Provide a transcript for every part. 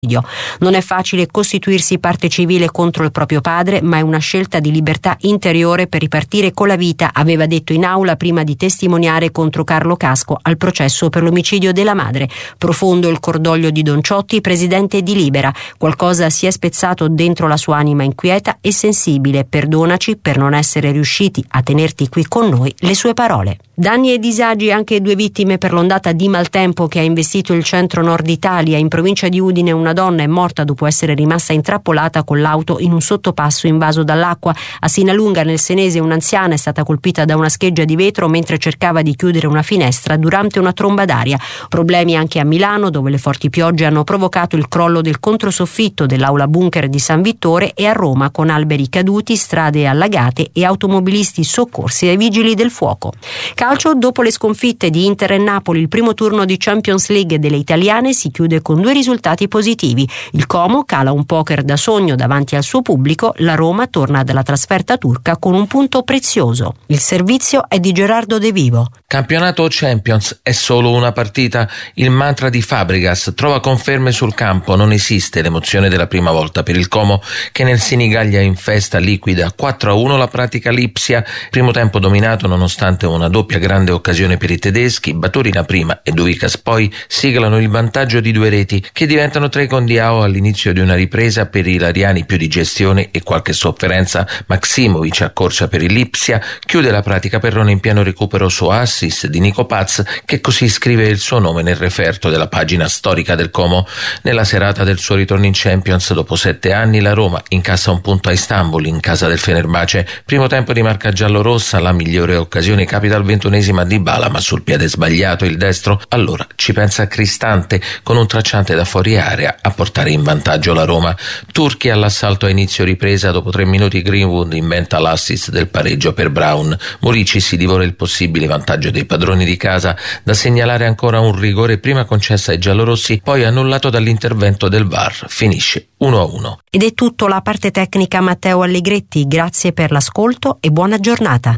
Non è facile costituirsi parte civile contro il proprio padre, ma è una scelta di libertà interiore per ripartire con la vita, aveva detto in aula prima di testimoniare contro Carlo Casco al processo per l'omicidio della madre. Profondo il cordoglio di Don Ciotti, presidente di Libera. Qualcosa si è spezzato dentro la sua anima inquieta e sensibile. Perdonaci per non essere riusciti a tenerti qui con noi, le sue parole. Danni e disagi anche 2 vittime per l'ondata di maltempo che ha investito il centro-nord Italia. In provincia di Udine una donna è morta dopo essere rimasta intrappolata con l'auto in un sottopasso invaso dall'acqua. A Sinalunga, nel Senese, un'anziana è stata colpita da una scheggia di vetro mentre cercava di chiudere una finestra durante una tromba d'aria. Problemi anche a Milano, dove le forti piogge hanno provocato il crollo del controsoffitto dell'aula bunker di San Vittore, e a Roma con alberi caduti, strade allagate e automobilisti soccorsi dai vigili del fuoco. Calcio, dopo le sconfitte di Inter e Napoli, il primo turno di Champions League delle italiane si chiude con 2 risultati positivi. Il Como cala un poker da sogno davanti al suo pubblico, la Roma torna dalla trasferta turca con un punto prezioso. Il servizio è di Gerardo De Vivo. Campionato o Champions è solo una partita. Il mantra di Fabregas trova conferme sul campo. Non esiste l'emozione della prima volta per il Como, che nel Sinigaglia in festa liquida 4-1 la pratica Lipsia. Primo tempo dominato nonostante una doppia grande occasione per i tedeschi. Baturina prima e Duicas poi siglano il vantaggio di 2 reti che diventano 3 con Diao all'inizio di una ripresa. Per i ilariani più di gestione e qualche sofferenza. Maksimovic, a corsa per il Lipsia, chiude la pratica Perrone in pieno recupero su assist di Nico Paz, che così scrive il suo nome nel referto della pagina storica del Como. Nella serata del suo ritorno in Champions dopo 7 anni, la Roma incassa un punto a Istanbul in casa del Fenerbahce. Primo tempo di marca giallorossa, la migliore occasione capita al 21esimo a Dybala, ma sul piede sbagliato il destro. Allora ci pensa Cristante con un tracciante da fuori area a portare in vantaggio la Roma. Turchi all'assalto a inizio ripresa, dopo 3 minuti Greenwood inventa l'assist del pareggio per Brown. Murici si divora il possibile vantaggio dei padroni di casa. Da segnalare ancora un rigore prima concesso ai giallorossi, poi annullato dall'intervento del VAR. Finisce 1-1. Ed è tutto. La parte tecnica Matteo Allegretti. Grazie per l'ascolto e buona giornata.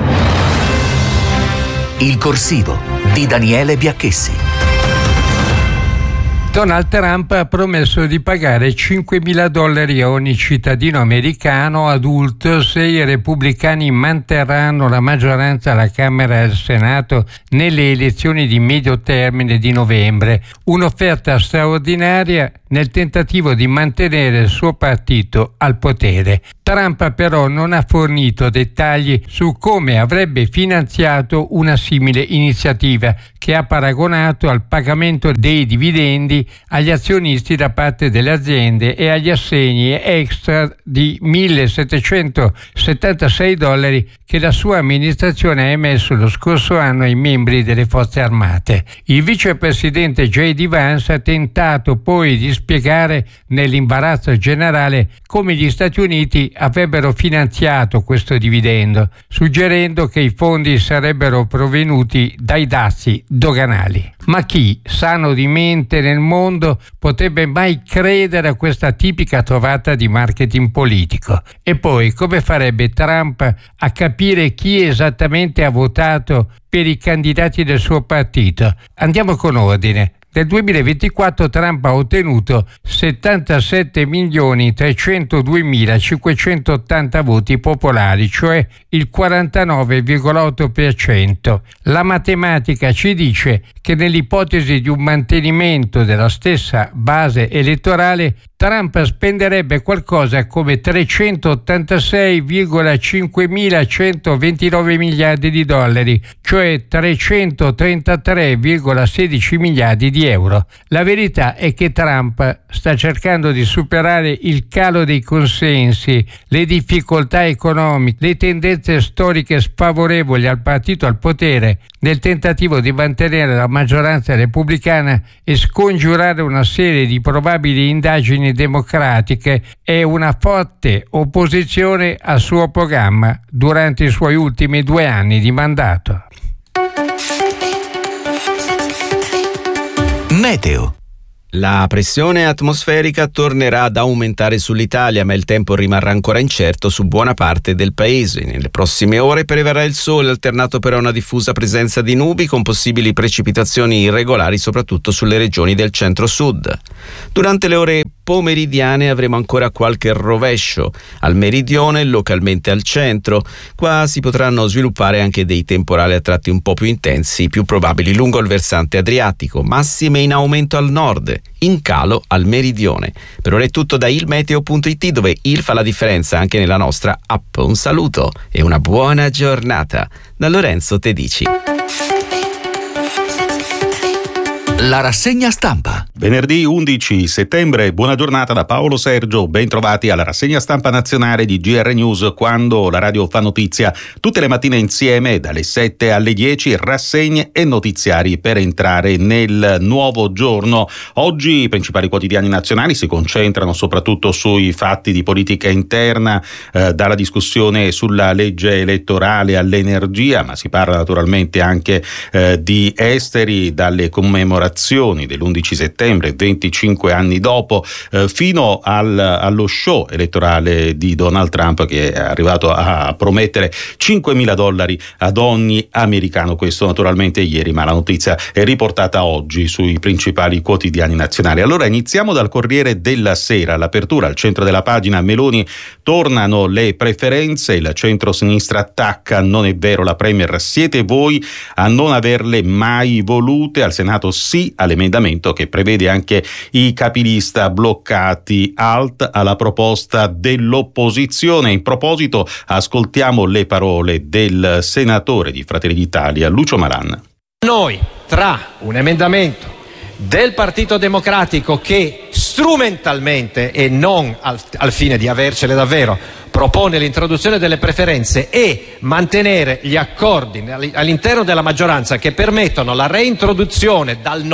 Il corsivo di Daniele Biacchessi. Donald Trump ha promesso di pagare $5.000 a ogni cittadino americano adulto se i repubblicani manterranno la maggioranza alla Camera e al Senato nelle elezioni di medio termine di novembre. Un'offerta straordinaria nel tentativo di mantenere il suo partito al potere. Trump però non ha fornito dettagli su come avrebbe finanziato una simile iniziativa, che ha paragonato al pagamento dei dividendi agli azionisti da parte delle aziende e agli assegni extra di $1.776 che la sua amministrazione ha emesso lo scorso anno ai membri delle forze armate. Il vicepresidente J.D. Vance ha tentato poi di spiegare nell'imbarazzo generale come gli Stati Uniti avrebbero finanziato questo dividendo, suggerendo che i fondi sarebbero provenuti dai dazi doganali. Ma chi, sano di mente nel mondo, potrebbe mai credere a questa tipica trovata di marketing politico? E poi, come farebbe Trump a capire chi esattamente ha votato per i candidati del suo partito? Andiamo con ordine. Nel 2024 Trump ha ottenuto 77.302.580 voti popolari, cioè il 49,8%. La matematica ci dice che nell'ipotesi di un mantenimento della stessa base elettorale, Trump spenderebbe qualcosa come $386,5129 miliardi, cioè 333,16 miliardi di euro. La verità è che Trump sta cercando di superare il calo dei consensi, le difficoltà economiche, le tendenze storiche sfavorevoli al partito al potere, nel tentativo di mantenere la maggioranza repubblicana e scongiurare una serie di probabili indagini democratiche e una forte opposizione al suo programma durante i suoi ultimi 2 anni di mandato. Meteo. La pressione atmosferica tornerà ad aumentare sull'Italia, ma il tempo rimarrà ancora incerto su buona parte del paese. Nelle prossime ore prevarrà il sole, alternato però a una diffusa presenza di nubi con possibili precipitazioni irregolari soprattutto sulle regioni del centro-sud. Durante le ore pomeridiane avremo ancora qualche rovescio al meridione e localmente al centro. Qua si potranno sviluppare anche dei temporali a tratti un po' più intensi, più probabili lungo il versante adriatico, massime in aumento al nord, in calo al meridione. Per ora è tutto da ilmeteo.it, dove il fa la differenza anche nella nostra app. Un saluto e una buona giornata da Lorenzo Tedici. La rassegna stampa. Venerdì 11 settembre, buona giornata da Paolo Sergio, ben trovati alla rassegna stampa nazionale di GR News, quando la radio fa notizia tutte le mattine insieme dalle 7 alle 10, rassegne e notiziari per entrare nel nuovo giorno. Oggi i principali quotidiani nazionali si concentrano soprattutto sui fatti di politica interna, dalla discussione sulla legge elettorale all'energia, ma si parla naturalmente anche di esteri, dalle commemorazioni dell'11 settembre, 25 anni dopo, fino allo show elettorale di Donald Trump, che è arrivato a promettere $5.000 ad ogni americano. Questo naturalmente ieri, ma la notizia è riportata oggi sui principali quotidiani nazionali. Allora iniziamo dal Corriere della Sera. All'apertura, al centro della pagina: Meloni, tornano le preferenze, il centro-sinistra attacca, non è vero, la Premier siete voi a non averle mai volute. Al Senato sì all'emendamento che prevede anche i capilista bloccati, alt alla proposta dell'opposizione. In proposito ascoltiamo le parole del senatore di Fratelli d'Italia, Lucio Malan. Noi, tra un emendamento del Partito Democratico che strumentalmente e non al fine di avercele davvero propone l'introduzione delle preferenze e mantenere gli accordi all'interno della maggioranza che permettono la reintroduzione dal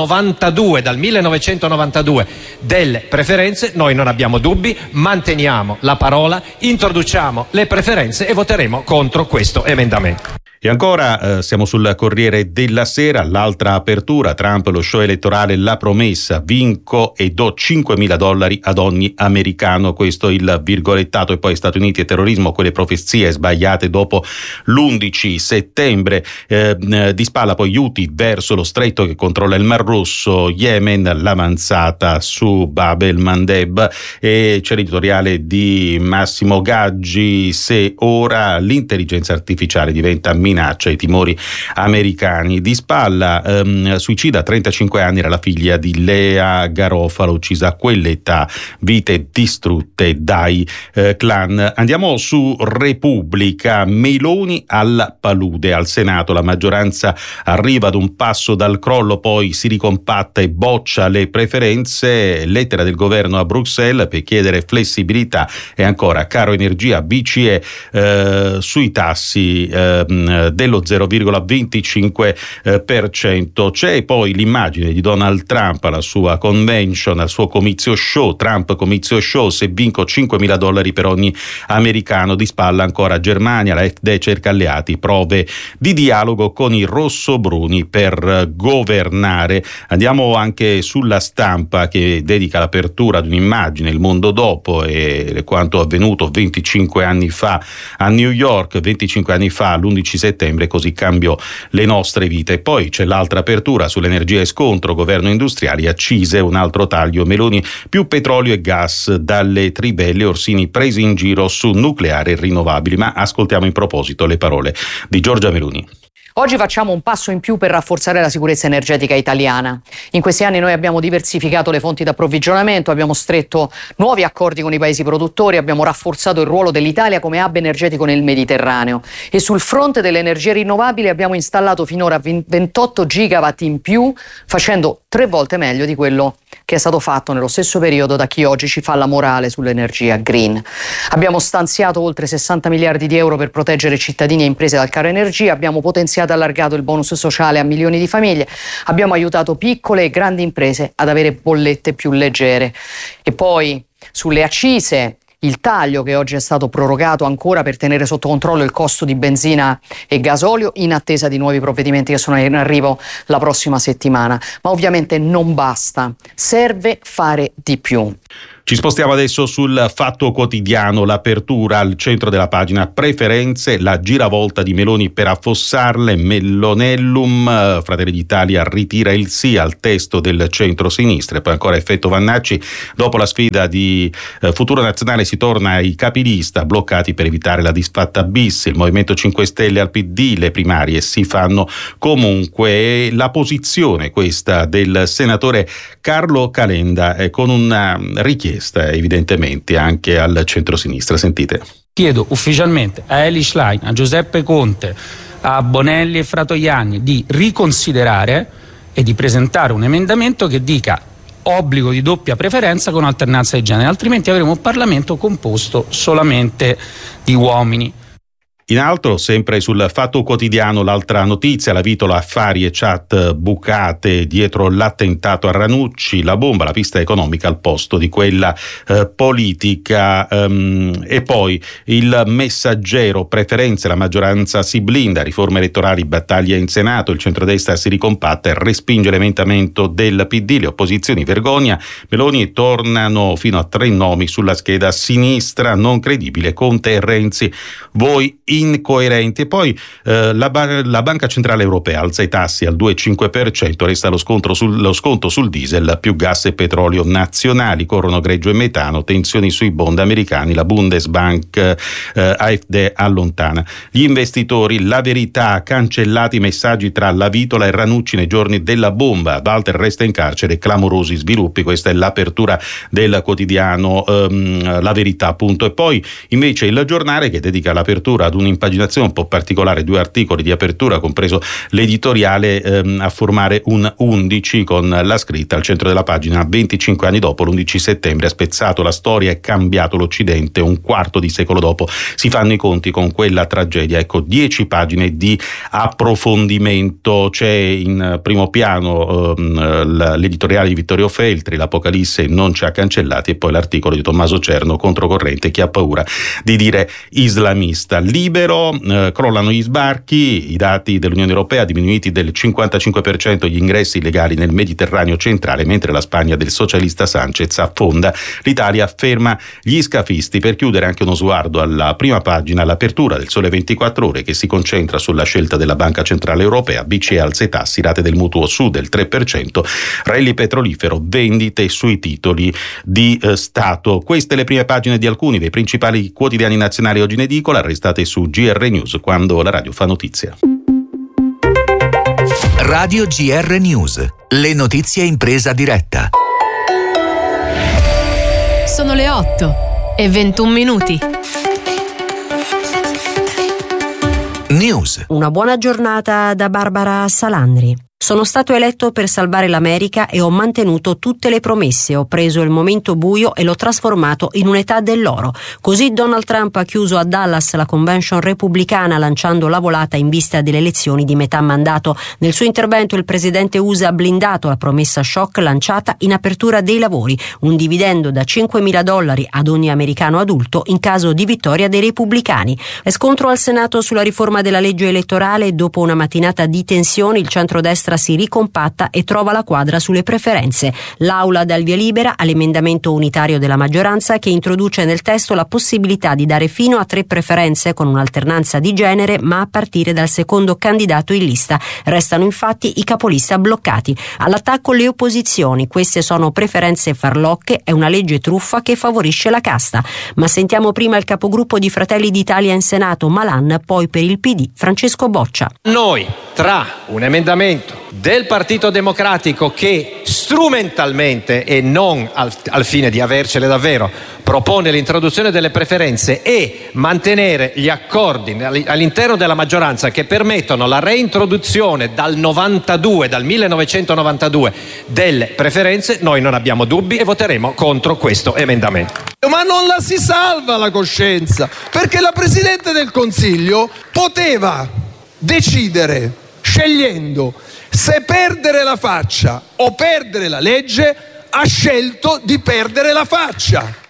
1992 delle preferenze, noi non abbiamo dubbi, manteniamo la parola, introduciamo le preferenze e voteremo contro questo emendamento. E ancora siamo sul Corriere della Sera, l'altra apertura: Trump, lo show elettorale, la promessa, vinco e do $5.000 ad ogni americano, questo il virgolettato. E poi Stati Uniti e terrorismo, quelle profezie sbagliate dopo l'11 settembre, di spalla poi Houthi verso lo stretto che controlla il Mar Rosso, Yemen, l'avanzata su Bab el-Mandeb. E c'è l'editoriale di Massimo Gaggi: se ora l'intelligenza artificiale diventa minaccia ai timori americani. Di spalla, suicida a 35 anni, era la figlia di Lea Garofalo, uccisa a quell'età, vite distrutte dai clan. Andiamo su Repubblica: Meloni alla palude. Al Senato la maggioranza arriva ad un passo dal crollo, poi si ricompatta e boccia le preferenze. Lettera del governo a Bruxelles per chiedere flessibilità. E ancora caro energia, BCE sui tassi dello 0,25%. C'è poi l'immagine di Donald Trump alla sua convention, al suo comizio show, Trump comizio show, se vinco $5.000 per ogni americano. Di spalla ancora Germania, la AfD cerca alleati, prove di dialogo con i rossobruni per governare. Andiamo anche sulla Stampa, che dedica l'apertura ad un'immagine, il mondo dopo, e quanto avvenuto 25 anni fa a New York, 25 anni fa l'11 settembre, così cambiò le nostre vite. E poi c'è l'altra apertura sull'energia e scontro, governo industriali, accise, un altro taglio, Meloni più petrolio e gas dalle trivelle, Orsini presi in giro su nucleare e rinnovabili. Ma ascoltiamo in proposito le parole di Giorgia Meloni. Oggi facciamo un passo in più per rafforzare la sicurezza energetica italiana. In questi anni noi abbiamo diversificato le fonti di approvvigionamento, abbiamo stretto nuovi accordi con i paesi produttori, abbiamo rafforzato il ruolo dell'Italia come hub energetico nel Mediterraneo e sul fronte delle energie rinnovabili abbiamo installato finora 28 gigawatt in più, facendo 3 volte meglio di quello che è stato fatto nello stesso periodo da chi oggi ci fa la morale sull'energia green. Abbiamo stanziato oltre 60 miliardi di euro per proteggere cittadini e imprese dal caro energia, abbiamo potenziato e allargato il bonus sociale a milioni di famiglie, abbiamo aiutato piccole e grandi imprese ad avere bollette più leggere. E poi sulle accise il taglio che oggi è stato prorogato ancora per tenere sotto controllo il costo di benzina e gasolio, in attesa di nuovi provvedimenti che sono in arrivo la prossima settimana. Ma ovviamente non basta, serve fare di più. Ci spostiamo adesso sul Fatto Quotidiano, l'apertura al centro della pagina preferenze, la giravolta di Meloni per affossarle, Mellonellum, Fratelli d'Italia ritira il sì al testo del centro-sinistra e poi ancora effetto Vannacci, dopo la sfida di Futuro Nazionale si torna ai capilista bloccati per evitare la disfatta bis, il Movimento 5 Stelle al PD, le primarie si fanno comunque, la posizione questa del senatore Carlo Calenda con una richiesta evidentemente anche al centro-sinistra. Sentite. Chiedo ufficialmente a Eli Schlein, a Giuseppe Conte, a Bonelli e Fratoianni di riconsiderare e di presentare un emendamento che dica obbligo di doppia preferenza con alternanza di genere, altrimenti avremo un Parlamento composto solamente di uomini. In alto, sempre sul Fatto Quotidiano, l'altra notizia, la Vitola, affari e chat bucate dietro l'attentato a Ranucci, la bomba, la pista economica al posto di quella politica, e poi il Messaggero, preferenze, la maggioranza si blinda, riforme elettorali, battaglia in Senato, il centrodestra si ricompatta e respinge l'emendamento del PD, le opposizioni vergogna, Meloni tornano fino a 3 nomi sulla scheda sinistra, non credibile, Conte e Renzi, voi incoerenti. E poi la Banca Centrale Europea alza i tassi al 2,5%, resta lo sconto sul diesel più gas e petrolio nazionali, corrono greggio e metano, tensioni sui bond americani, la Bundesbank AfD allontana gli investitori, la Verità, cancellati i messaggi tra La Vitola e Ranucci nei giorni della bomba, Walter resta in carcere, clamorosi sviluppi, questa è l'apertura del quotidiano La Verità appunto. E poi invece il Giornale, che dedica l'apertura ad un'impaginazione un po' particolare, 2 articoli di apertura, compreso l'editoriale, a formare un 11 con la scritta al centro della pagina: 25 anni dopo, l'11 settembre ha spezzato la storia e cambiato l'Occidente, un quarto di secolo dopo si fanno i conti con quella tragedia. Ecco, 10 pagine di approfondimento. C'è in primo piano l'editoriale di Vittorio Feltri, l'Apocalisse non ci ha cancellati, e poi l'articolo di Tommaso Cerno, controcorrente, chi ha paura di dire islamista. Libero, crollano gli sbarchi, i dati dell'Unione Europea, diminuiti del 55% gli ingressi illegali nel Mediterraneo centrale, mentre la Spagna del socialista Sanchez affonda, l'Italia ferma gli scafisti. Per chiudere anche uno sguardo alla prima pagina, l'apertura del Sole 24 Ore, che si concentra sulla scelta della Banca Centrale Europea, BCE alza i tassi, rate del mutuo su del 3%, rally petrolifero, vendite sui titoli di Stato. Queste le prime pagine di alcuni dei principali quotidiani nazionali oggi in edicola, arrestate su GR News, quando la radio fa notizia. Radio GR News, le notizie in presa diretta. Sono le 8:21. News. Una buona giornata da Barbara Salandri. Sono stato eletto per salvare l'America e ho mantenuto tutte le promesse. Ho preso il momento buio e l'ho trasformato in un'età dell'oro. Così Donald Trump ha chiuso a Dallas la convention repubblicana, lanciando la volata in vista delle elezioni di metà mandato. Nel suo intervento il presidente USA ha blindato la promessa shock lanciata in apertura dei lavori, un dividendo da $5.000 ad ogni americano adulto in caso di vittoria dei repubblicani. È scontro al Senato sulla riforma della legge elettorale. Dopo una mattinata di tensione, il centrodestra si ricompatta e trova la quadra sulle preferenze. L'Aula dà il via libera all'emendamento unitario della maggioranza, che introduce nel testo la possibilità di dare fino a 3 preferenze con un'alternanza di genere, ma a partire dal secondo candidato in lista. Restano infatti i capolista bloccati. All'attacco le opposizioni: queste sono preferenze farlocche, è una legge truffa che favorisce la casta. Ma sentiamo prima il capogruppo di Fratelli d'Italia in Senato, Malan, poi per il PD Francesco Boccia. Noi, tra un emendamento del Partito Democratico che strumentalmente e non al fine di avercele davvero propone l'introduzione delle preferenze e mantenere gli accordi all'interno della maggioranza che permettono la reintroduzione dal 1992 delle preferenze, noi non abbiamo dubbi e voteremo contro questo emendamento. Ma non la si salva la coscienza, perché la Presidente del Consiglio poteva decidere, scegliendo se perdere la faccia o perdere la legge, ha scelto di perdere la faccia.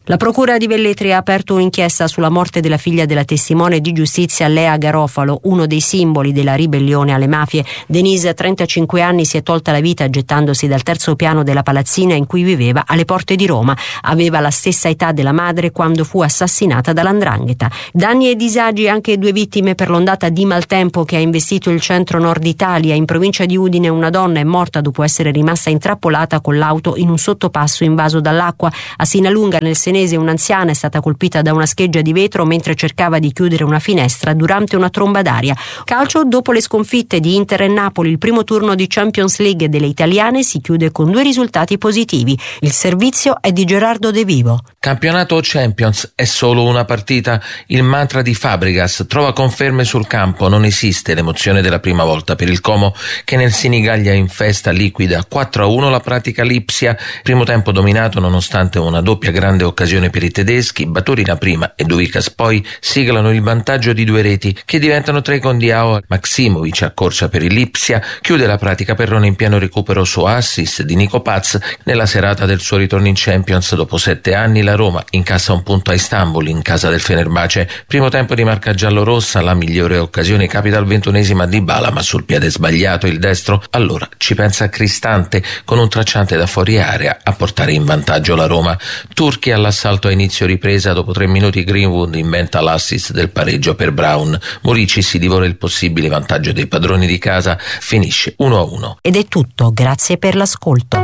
La procura di Velletri ha aperto un'inchiesta sulla morte della figlia della testimone di giustizia Lea Garofalo, uno dei simboli della ribellione alle mafie. Denise, 35 anni, si è tolta la vita gettandosi dal terzo piano della palazzina in cui viveva alle porte di Roma. Aveva la stessa età della madre quando fu assassinata dall''ndrangheta. Danni e disagi anche 2 vittime per l'ondata di maltempo che ha investito il centro-nord Italia. In provincia di Udine una donna è morta dopo essere rimasta intrappolata con l'auto in un sottopasso invaso dall'acqua. A Sinalunga, nel Senese, un'anziana è stata colpita da una scheggia di vetro mentre cercava di chiudere una finestra durante una tromba d'aria. Calcio, dopo le sconfitte di Inter e Napoli, il primo turno di Champions League delle italiane si chiude con 2 risultati positivi. Il servizio è di Gerardo De Vivo. Campionato o Champions è solo una partita. Il mantra di Fabregas trova conferme sul campo. Non esiste l'emozione della prima volta per il Como che nel Sinigaglia in festa liquida 4-1 la pratica Lipsia. Primo tempo dominato nonostante una doppia grande occasione per i tedeschi. Baturina prima e Duvikas poi siglano il vantaggio di 2 reti che diventano 3 con Diao. Maximovic accorcia per il Lipsia, chiude la pratica Perrone in pieno recupero su assist di Nico Paz. Nella serata del suo ritorno in Champions dopo 7 anni la Roma incassa un punto a Istanbul in casa del Fenerbahce. Primo tempo di marca giallorossa, la migliore occasione capita al 21esimo a Dybala ma sul piede sbagliato il destro. Allora ci pensa Cristante con un tracciante da fuori area a portare in vantaggio la Roma. Turchi all'assalto a inizio ripresa, dopo 3 minuti Greenwood inventa l'assist del pareggio per Brown. Murici si divora il possibile vantaggio dei padroni di casa, finisce 1-1. Ed è tutto, grazie per l'ascolto.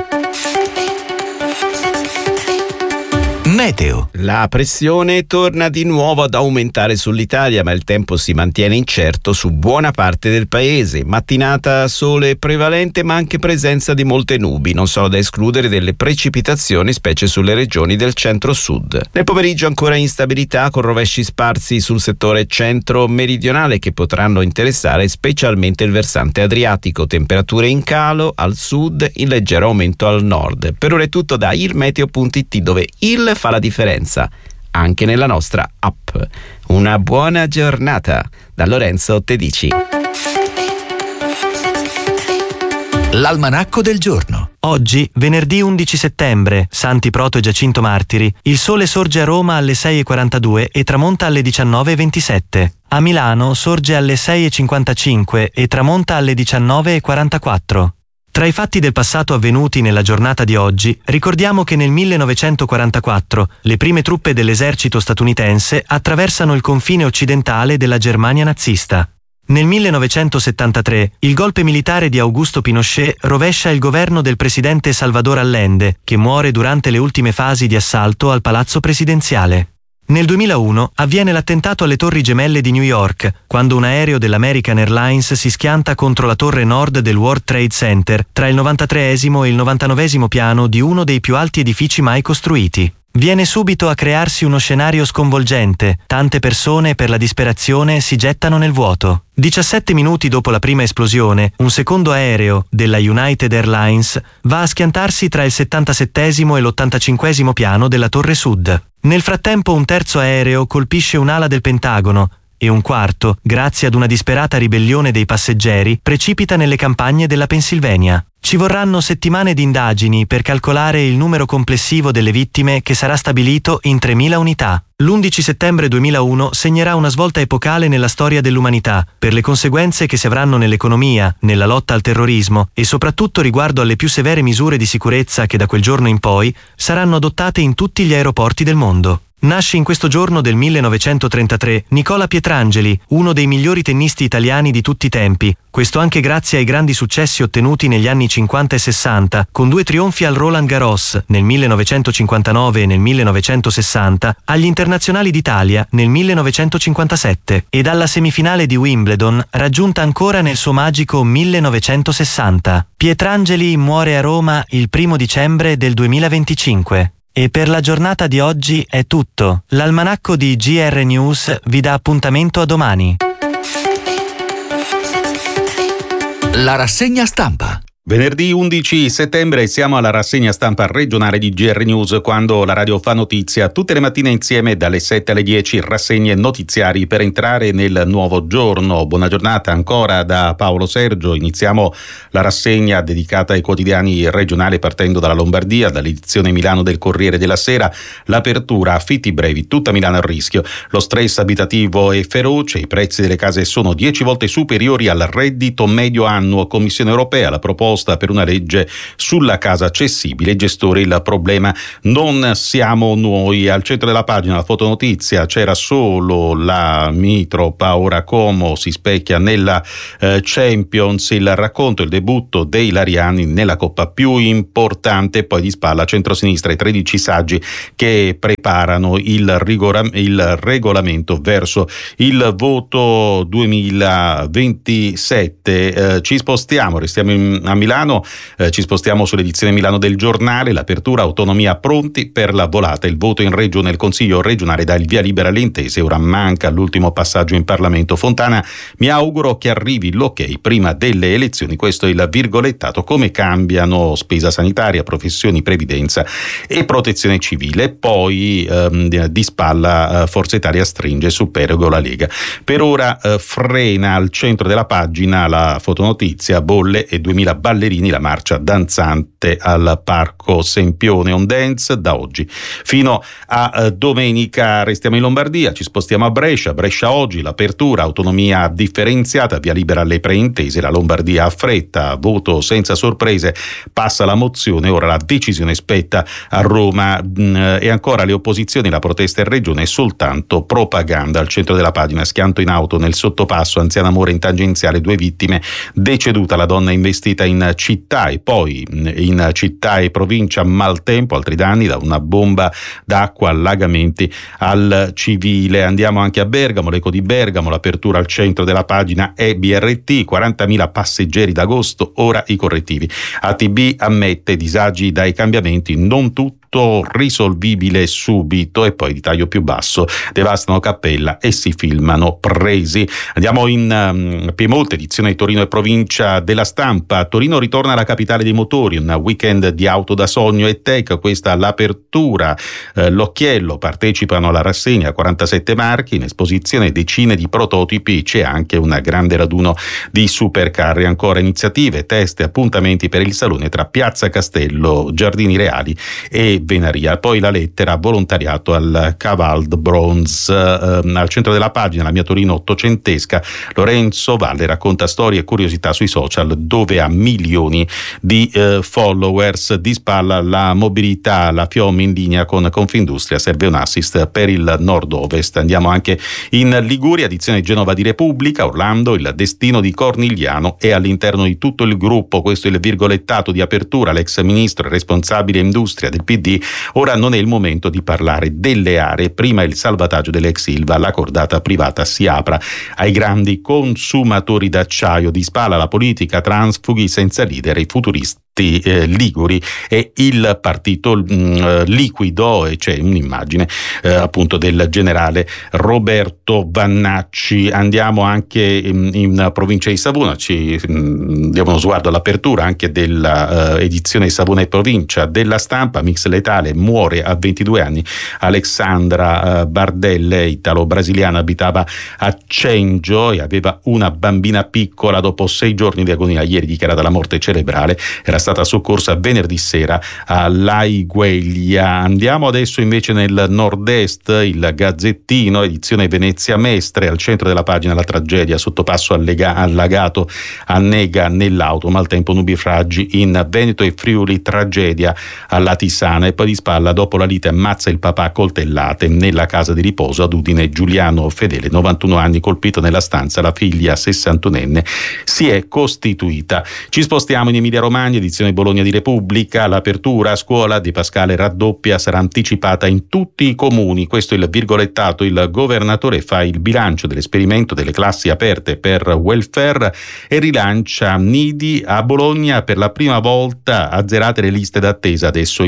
Meteo. La pressione torna di nuovo ad aumentare sull'Italia, ma il tempo si mantiene incerto su buona parte del paese. Mattinata sole prevalente, ma anche presenza di molte nubi. Non sono da escludere delle precipitazioni, specie sulle regioni del centro-sud. Nel pomeriggio ancora instabilità, con rovesci sparsi sul settore centro-meridionale che potranno interessare specialmente il versante adriatico. Temperature in calo al sud, in leggero aumento al nord. Per ora è tutto da ilmeteo.it, dove il fa la differenza anche nella nostra app. Una buona giornata da Lorenzo Tedici. L'almanacco del giorno. Oggi, venerdì 11 settembre, Santi Proto e Giacinto Martiri, il sole sorge a Roma alle 6:42 e tramonta alle 19:27. A Milano sorge alle 6:55 e tramonta alle 19:44. Tra i fatti del passato avvenuti nella giornata di oggi, ricordiamo che nel 1944 le prime truppe dell'esercito statunitense attraversano il confine occidentale della Germania nazista. Nel 1973 il golpe militare di Augusto Pinochet rovescia il governo del presidente Salvador Allende, che muore durante le ultime fasi di assalto al palazzo presidenziale. Nel 2001 avviene l'attentato alle Torri Gemelle di New York, quando un aereo dell'American Airlines si schianta contro la torre nord del World Trade Center, tra il 93esimo e il 99esimo piano di uno dei più alti edifici mai costruiti. Viene subito a crearsi uno scenario sconvolgente. Tante persone, per la disperazione, si gettano nel vuoto. 17 minuti dopo la prima esplosione, un secondo aereo, della United Airlines, va a schiantarsi tra il 77esimo e l'85esimo piano della Torre Sud. Nel frattempo un terzo aereo colpisce un'ala del Pentagono e un quarto, grazie ad una disperata ribellione dei passeggeri, precipita nelle campagne della Pennsylvania. Ci vorranno settimane di indagini per calcolare il numero complessivo delle vittime, che sarà stabilito in 3.000 unità. L'11 settembre 2001 segnerà una svolta epocale nella storia dell'umanità, per le conseguenze che si avranno nell'economia, nella lotta al terrorismo e soprattutto riguardo alle più severe misure di sicurezza che da quel giorno in poi saranno adottate in tutti gli aeroporti del mondo. Nasce in questo giorno del 1933 Nicola Pietrangeli, uno dei migliori tennisti italiani di tutti i tempi, questo anche grazie ai grandi successi ottenuti negli anni 50 e 60, con 2 trionfi al Roland Garros nel 1959 e nel 1960, agli Internazionali d'Italia nel 1957 e alla semifinale di Wimbledon raggiunta ancora nel suo magico 1960. Pietrangeli muore a Roma il 1 dicembre del 2025. E per la giornata di oggi è tutto. L'almanacco di GR News vi dà appuntamento a domani. La rassegna stampa. Venerdì 11 settembre siamo alla rassegna stampa regionale di GR News, quando la radio fa notizia tutte le mattine insieme dalle 7 alle 10, rassegne notiziari per entrare nel nuovo giorno. Buona giornata ancora da Paolo Sergio. Iniziamo la rassegna dedicata ai quotidiani regionali partendo dalla Lombardia, dall'edizione Milano del Corriere della Sera. L'apertura, affitti brevi, tutta Milano a rischio. Lo stress abitativo è feroce, i prezzi delle case sono 10 volte superiori al reddito medio annuo. Commissione europea, la proposta per una legge sulla casa accessibile. Gestore, il problema non siamo noi. Al centro della pagina la fotonotizia, c'era solo la Mitropa, ora Como si specchia nella Champions, il racconto, il debutto dei Lariani nella coppa più importante. Poi di spalla centrosinistra i 13 saggi che preparano il regolamento verso il voto 2027. Ci spostiamo, restiamo a Milano, ci spostiamo sull'edizione Milano del Giornale. L'apertura, autonomia, pronti per la volata. Il voto in regione, il Consiglio regionale dà il via libera alle intese, ora manca l'ultimo passaggio in Parlamento. Fontana: mi auguro che arrivi l'ok prima delle elezioni. Questo è il virgolettato. Come cambiano spesa sanitaria, professioni, previdenza e protezione civile. Poi di spalla Forza Italia stringe su Perego la Lega. Per ora frena al centro della pagina la fotonotizia, bolle e 2000 ballerini, la marcia danzante al Parco Sempione on Dance da oggi fino a domenica. Restiamo in Lombardia, ci spostiamo a Brescia oggi, l'apertura, autonomia differenziata, via libera alle preintese. La Lombardia ha fretta, voto senza sorprese, passa la mozione, ora la decisione spetta a Roma. E ancora le opposizioni, la protesta in regione è soltanto propaganda. Al centro della pagina, schianto in auto nel sottopasso, anziana muore in tangenziale, 2 vittime, deceduta la donna investita in città. E poi in città e provincia maltempo, altri danni da una bomba d'acqua, allagamenti al civile. Andiamo anche a Bergamo, l'Eco di Bergamo, l'apertura al centro della pagina è BRT, 40.000 passeggeri d'agosto, ora i correttivi. ATB ammette disagi dai cambiamenti, non tutto risolvibile subito. E poi di taglio più basso, devastano cappella e si filmano presi. Andiamo in Piemonte, edizione di Torino e provincia della Stampa. Torino ritorna alla capitale dei motori, un weekend di auto da sogno e tech, questa l'apertura. L'Occhiello, partecipano alla rassegna 47 marchi, in esposizione decine di prototipi, c'è anche un grande raduno di supercar. E ancora iniziative, test e appuntamenti per il salone tra Piazza Castello, Giardini Reali e Venaria. Poi la lettera, volontariato al Caval de Bronze. Al centro della pagina la mia Torino ottocentesca, Lorenzo Valle racconta storie e curiosità sui social dove ha milioni di followers. Di spalla la mobilità, la FIOM in linea con Confindustria, serve un assist per il nord-ovest. Andiamo anche in Liguria, edizione Genova di Repubblica, Orlando, il destino di Cornigliano è all'interno di tutto il gruppo. Questo è il virgolettato di apertura. L'ex ministro e responsabile industria del PD, ora non è il momento di parlare delle aree, prima il salvataggio dell'ex Ilva, la cordata privata si apra ai grandi consumatori d'acciaio. Di spalla la politica, transfughi senza leader, i futuristi liguri e il partito liquido, e c'è un'immagine appunto del generale Roberto Vannacci. Andiamo anche in provincia di Savona, ci diamo uno sguardo all'apertura anche della edizione Savona e provincia della Stampa. Mix letale, muore a 22 anni Alexandra Bardelle, italo-brasiliana, abitava a Cengio e aveva una bambina piccola. Dopo 6 giorni di agonia, ieri dichiarata la morte cerebrale, era stata soccorsa venerdì sera a Laigueglia. Andiamo adesso invece nel nord-est, il Gazzettino, edizione Venezia Mestre. Al centro della pagina la tragedia, sottopasso allagato, annega nell'auto, maltempo, nubifragi in Veneto e Friuli, tragedia alla Tisana. E poi di spalla, dopo la lite, ammazza il papà a coltellate nella casa di riposo ad Udine. Giuliano Fedele, 91 anni, colpito nella stanza, la figlia 61enne si è costituita. Ci spostiamo in Emilia Romagna, edizione Bologna di Repubblica, l'apertura a scuola De Pascale raddopia, sarà anticipata in tutti i comuni. Questo è il virgolettato. Il governatore fa il bilancio dell'esperimento delle classi aperte per welfare e rilancia nidi. A Bologna per la prima volta azzerate le liste d'attesa, adesso i posti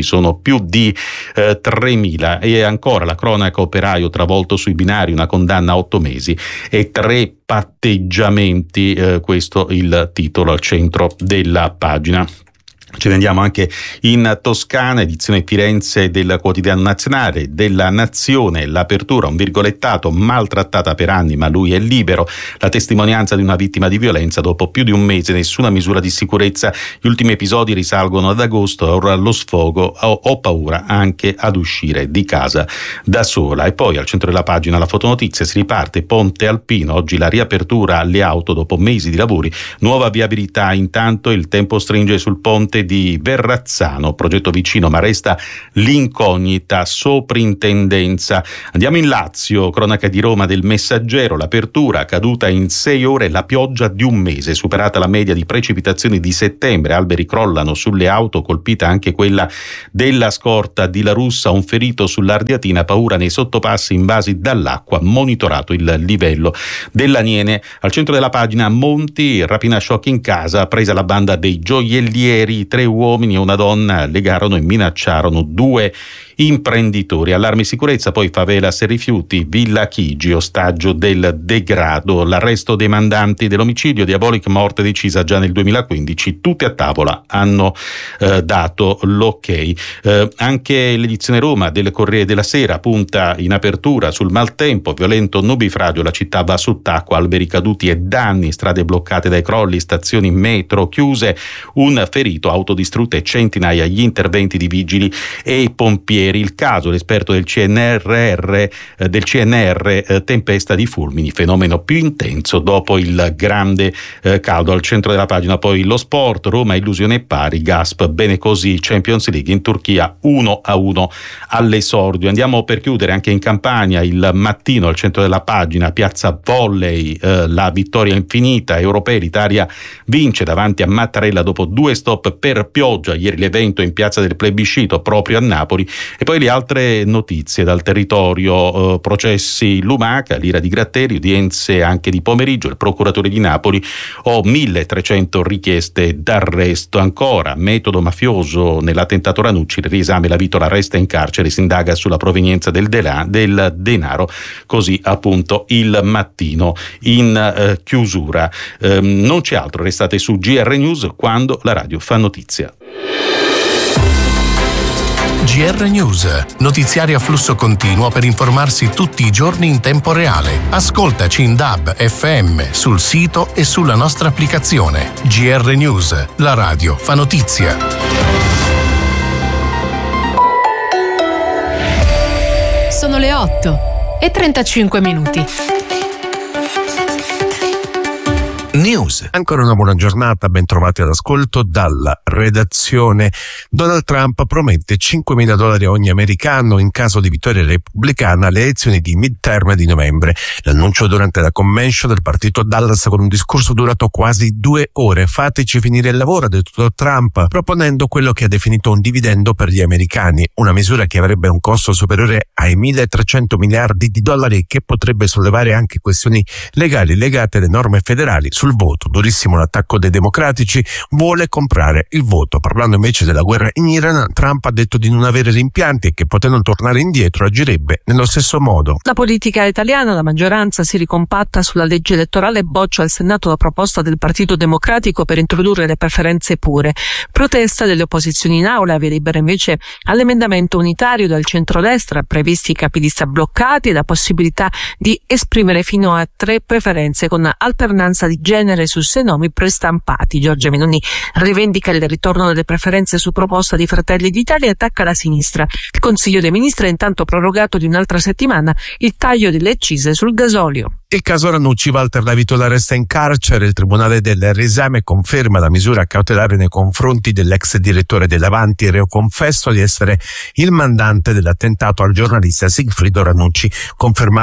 sono più di 3.000. E ancora la cronaca operaio travolto sui binari, una condanna a 8 mesi e 3 patteggiamenti, questo il titolo al centro della pagina. Ce ne andiamo anche in Toscana, edizione Firenze del Quotidiano Nazionale, della Nazione, l'apertura, un virgolettato, maltrattata per anni ma lui è libero, la testimonianza di una vittima di violenza dopo più di un mese, nessuna misura di sicurezza, gli ultimi episodi risalgono ad agosto, ora lo sfogo, ho paura anche ad uscire di casa da sola. E poi al centro della pagina la fotonotizia, si riparte, Ponte Alpino, oggi la riapertura alle auto dopo mesi di lavori, nuova viabilità, intanto il tempo stringe sul ponte di Verrazzano, progetto vicino ma resta l'incognita, soprintendenza. Andiamo in Lazio, cronaca di Roma del Messaggero, l'apertura caduta in 6 ore, la pioggia di un mese, superata la media di precipitazioni di settembre, alberi crollano sulle auto, colpita anche quella della scorta di La Russa, un ferito sull'Ardiatina, paura nei sottopassi invasi dall'acqua, monitorato il livello dell'Aniene. Al centro della pagina Monti, rapina shock in casa, presa la banda dei gioiellieri, 3 uomini e una donna legarono e minacciarono 2 imprenditori. Allarme sicurezza, poi favelas e rifiuti, Villa Chigi, ostaggio del degrado, l'arresto dei mandanti dell'omicidio, Diabolic morte decisa già nel 2015, tutti a tavola hanno dato l'ok. Anche l'edizione Roma del Corriere della Sera punta in apertura sul maltempo, violento nubifragio, la città va sott'acqua, alberi caduti e danni, strade bloccate dai crolli, stazioni metro chiuse, un ferito, auto distrutte, centinaia gli interventi di vigili e pompieri. Il caso, l'esperto del CNR, tempesta di fulmini, fenomeno più intenso dopo il grande caldo. Al centro della pagina poi lo sport, Roma illusione pari, Gasp bene così, Champions League in Turchia 1-1 all'esordio. Andiamo per chiudere anche in Campania, il Mattino al centro della pagina, piazza volley, la vittoria infinita, europei, l'Italia vince davanti a Mattarella dopo 2 stop per pioggia, ieri l'evento in piazza del plebiscito proprio a Napoli. E poi le altre notizie dal territorio, processi Lumaca, l'ira di Gratteri, udienze anche di pomeriggio, il procuratore di Napoli, 1300 richieste d'arresto. Ancora, metodo mafioso nell'attentato Ranucci, il riesame, la Vitola resta in carcere, si indaga sulla provenienza del denaro, così appunto il Mattino in chiusura. Non c'è altro, restate su GR News quando la radio fa notizia. GR News, notiziari a flusso continuo per informarsi tutti i giorni in tempo reale. Ascoltaci in DAB, FM, sul sito e sulla nostra applicazione. GR News, la radio fa notizia. Sono le 8:35. News. Ancora una buona giornata, ben trovati all'ascolto dalla redazione. Donald Trump promette $5.000 a ogni americano in caso di vittoria repubblicana alle elezioni di midterm di novembre. L'annuncio durante la convention del partito a Dallas con un discorso durato quasi 2 ore. Fateci finire il lavoro, ha detto Trump, proponendo quello che ha definito un dividendo per gli americani, una misura che avrebbe un costo superiore ai $1.300 miliardi e che potrebbe sollevare anche questioni legali legate alle norme federali sul voto. Durissimo l'attacco dei democratici, vuole comprare il voto. Parlando invece della guerra in Iran, Trump ha detto di non avere rimpianti e che potendo tornare indietro agirebbe nello stesso modo. La politica italiana, la maggioranza si ricompatta sulla legge elettorale e boccia al Senato la proposta del Partito Democratico per introdurre le preferenze pure. Protesta delle opposizioni in aula, via libera invece all'emendamento unitario del centrodestra, previsti i capilista bloccati e la possibilità di esprimere fino a 3 preferenze con alternanza di genere su 6 nomi prestampati. Giorgia Meloni rivendica il ritorno delle preferenze su proposta di Fratelli d'Italia e attacca la sinistra. Il Consiglio dei Ministri ha intanto prorogato di un'altra settimana il taglio delle accise sul gasolio. Il caso Ranucci, Walter La Vitola resta in carcere. Il Tribunale del Riesame conferma la misura cautelare nei confronti dell'ex direttore dell'Avanti, reo confesso di essere il mandante dell'attentato al giornalista Sigfrido Ranucci, confermata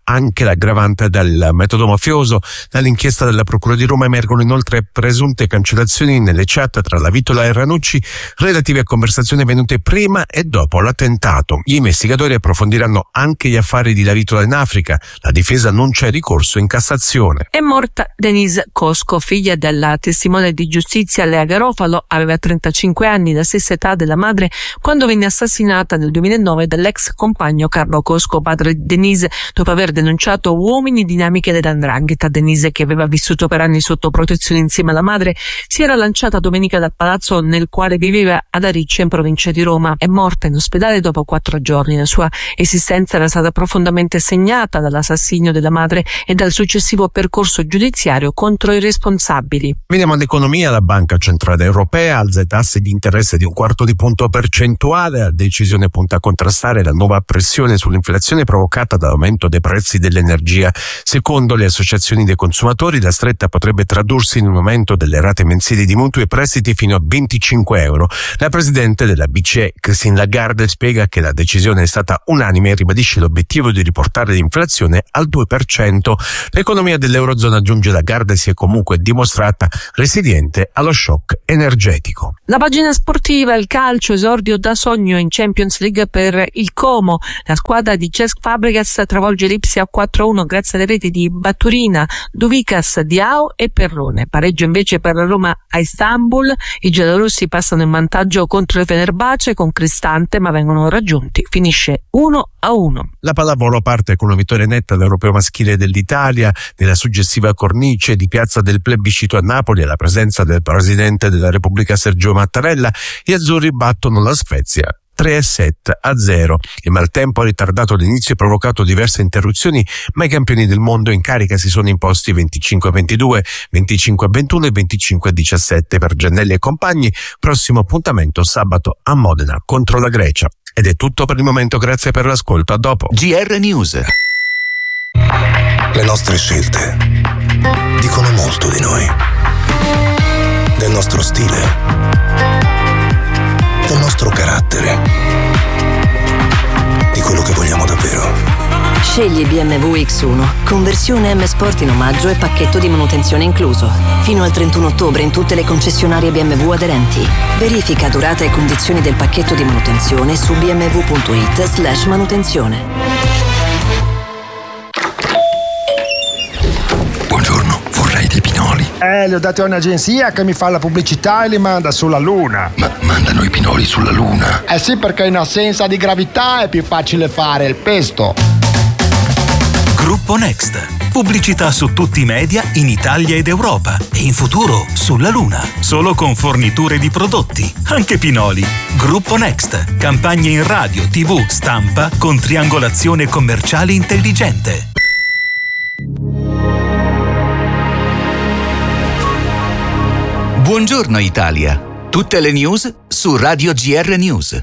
anche l'aggravante del metodo mafioso. Dall'inchiesta della Procura di Roma emergono inoltre presunte cancellazioni nelle chat tra La Vitola e Ranucci relative a conversazioni avvenute prima e dopo l'attentato. Gli investigatori approfondiranno anche gli affari di La Vitola in Africa. La difesa annuncia ricorso in Cassazione. È morta Denise Cosco, figlia della testimone di giustizia Lea Garofalo. Aveva 35 anni, la stessa età della madre, quando venne assassinata nel 2009 dall'ex compagno Carlo Cosco, padre di Denise, dopo aver denunciato uomini dinamiche dell''ndrangheta. Denise, che aveva vissuto per anni sotto protezione insieme alla madre, si era lanciata domenica dal palazzo nel quale viveva ad Ariccia, in provincia di Roma. È morta in ospedale dopo 4 giorni. La sua esistenza era stata profondamente segnata dall'assassinio della madre e dal successivo percorso giudiziario contro i responsabili. Veniamo all'economia. La Banca Centrale Europea alza i tassi di interesse di 1/4 punto percentuale. La decisione punta a contrastare la nuova pressione sull'inflazione provocata dall'aumento dei prezzi dell'energia. Secondo le associazioni dei consumatori, la stretta potrebbe tradursi in un aumento delle rate mensili di mutui e prestiti fino a 25 euro. La presidente della BCE, Christine Lagarde, spiega che la decisione è stata unanime e ribadisce l'obiettivo di riportare l'inflazione al 2%. L'economia dell'Eurozona, aggiunge Lagarde, si è comunque dimostrata resiliente allo shock energetico. La pagina sportiva, il calcio, esordio da sogno in Champions League per il Como. La squadra di Cesc Fabregas travolge l'Ipsia 4-1 grazie alle reti di Baturina, Duvikas, Diao e Perrone. Pareggio invece per la Roma a Istanbul. I giallorossi passano in vantaggio contro il Fenerbahce con Cristante, ma vengono raggiunti. Finisce 1-1. La pallavolo parte con una vittoria netta all'Europeo maschile dell'Italia nella suggestiva cornice di piazza del plebiscito a Napoli, alla presenza del presidente della Repubblica Sergio Mattarella. Gli azzurri battono la Svezia 3-7-0. Il maltempo ha ritardato l'inizio e provocato diverse interruzioni, ma i campioni del mondo in carica si sono imposti 25-22, 25-21 e 25-17 per Giannelli e compagni. Prossimo appuntamento sabato a Modena contro la Grecia. Ed è tutto per il momento, grazie per l'ascolto, a dopo. GR News. Le nostre scelte dicono molto di noi, del nostro stile, del nostro carattere, di quello che vogliamo davvero. Scegli BMW X1, conversione M Sport in omaggio e pacchetto di manutenzione incluso. Fino al 31 ottobre in tutte le concessionarie BMW aderenti. Verifica durata e condizioni del pacchetto di manutenzione su bmw.it/manutenzione. Buongiorno, vorrei dei pinoli. Li ho dati a un'agenzia che mi fa la pubblicità e li manda sulla Luna. Ma mandano i pinoli sulla Luna? Eh sì, perché in assenza di gravità è più facile fare il pesto. Gruppo Next. Pubblicità su tutti i media in Italia ed Europa e in futuro sulla Luna. Solo con forniture di prodotti, anche pinoli. Gruppo Next. Campagne in radio, TV, stampa con triangolazione commerciale intelligente. Buongiorno Italia. Tutte le news su Radio GR News.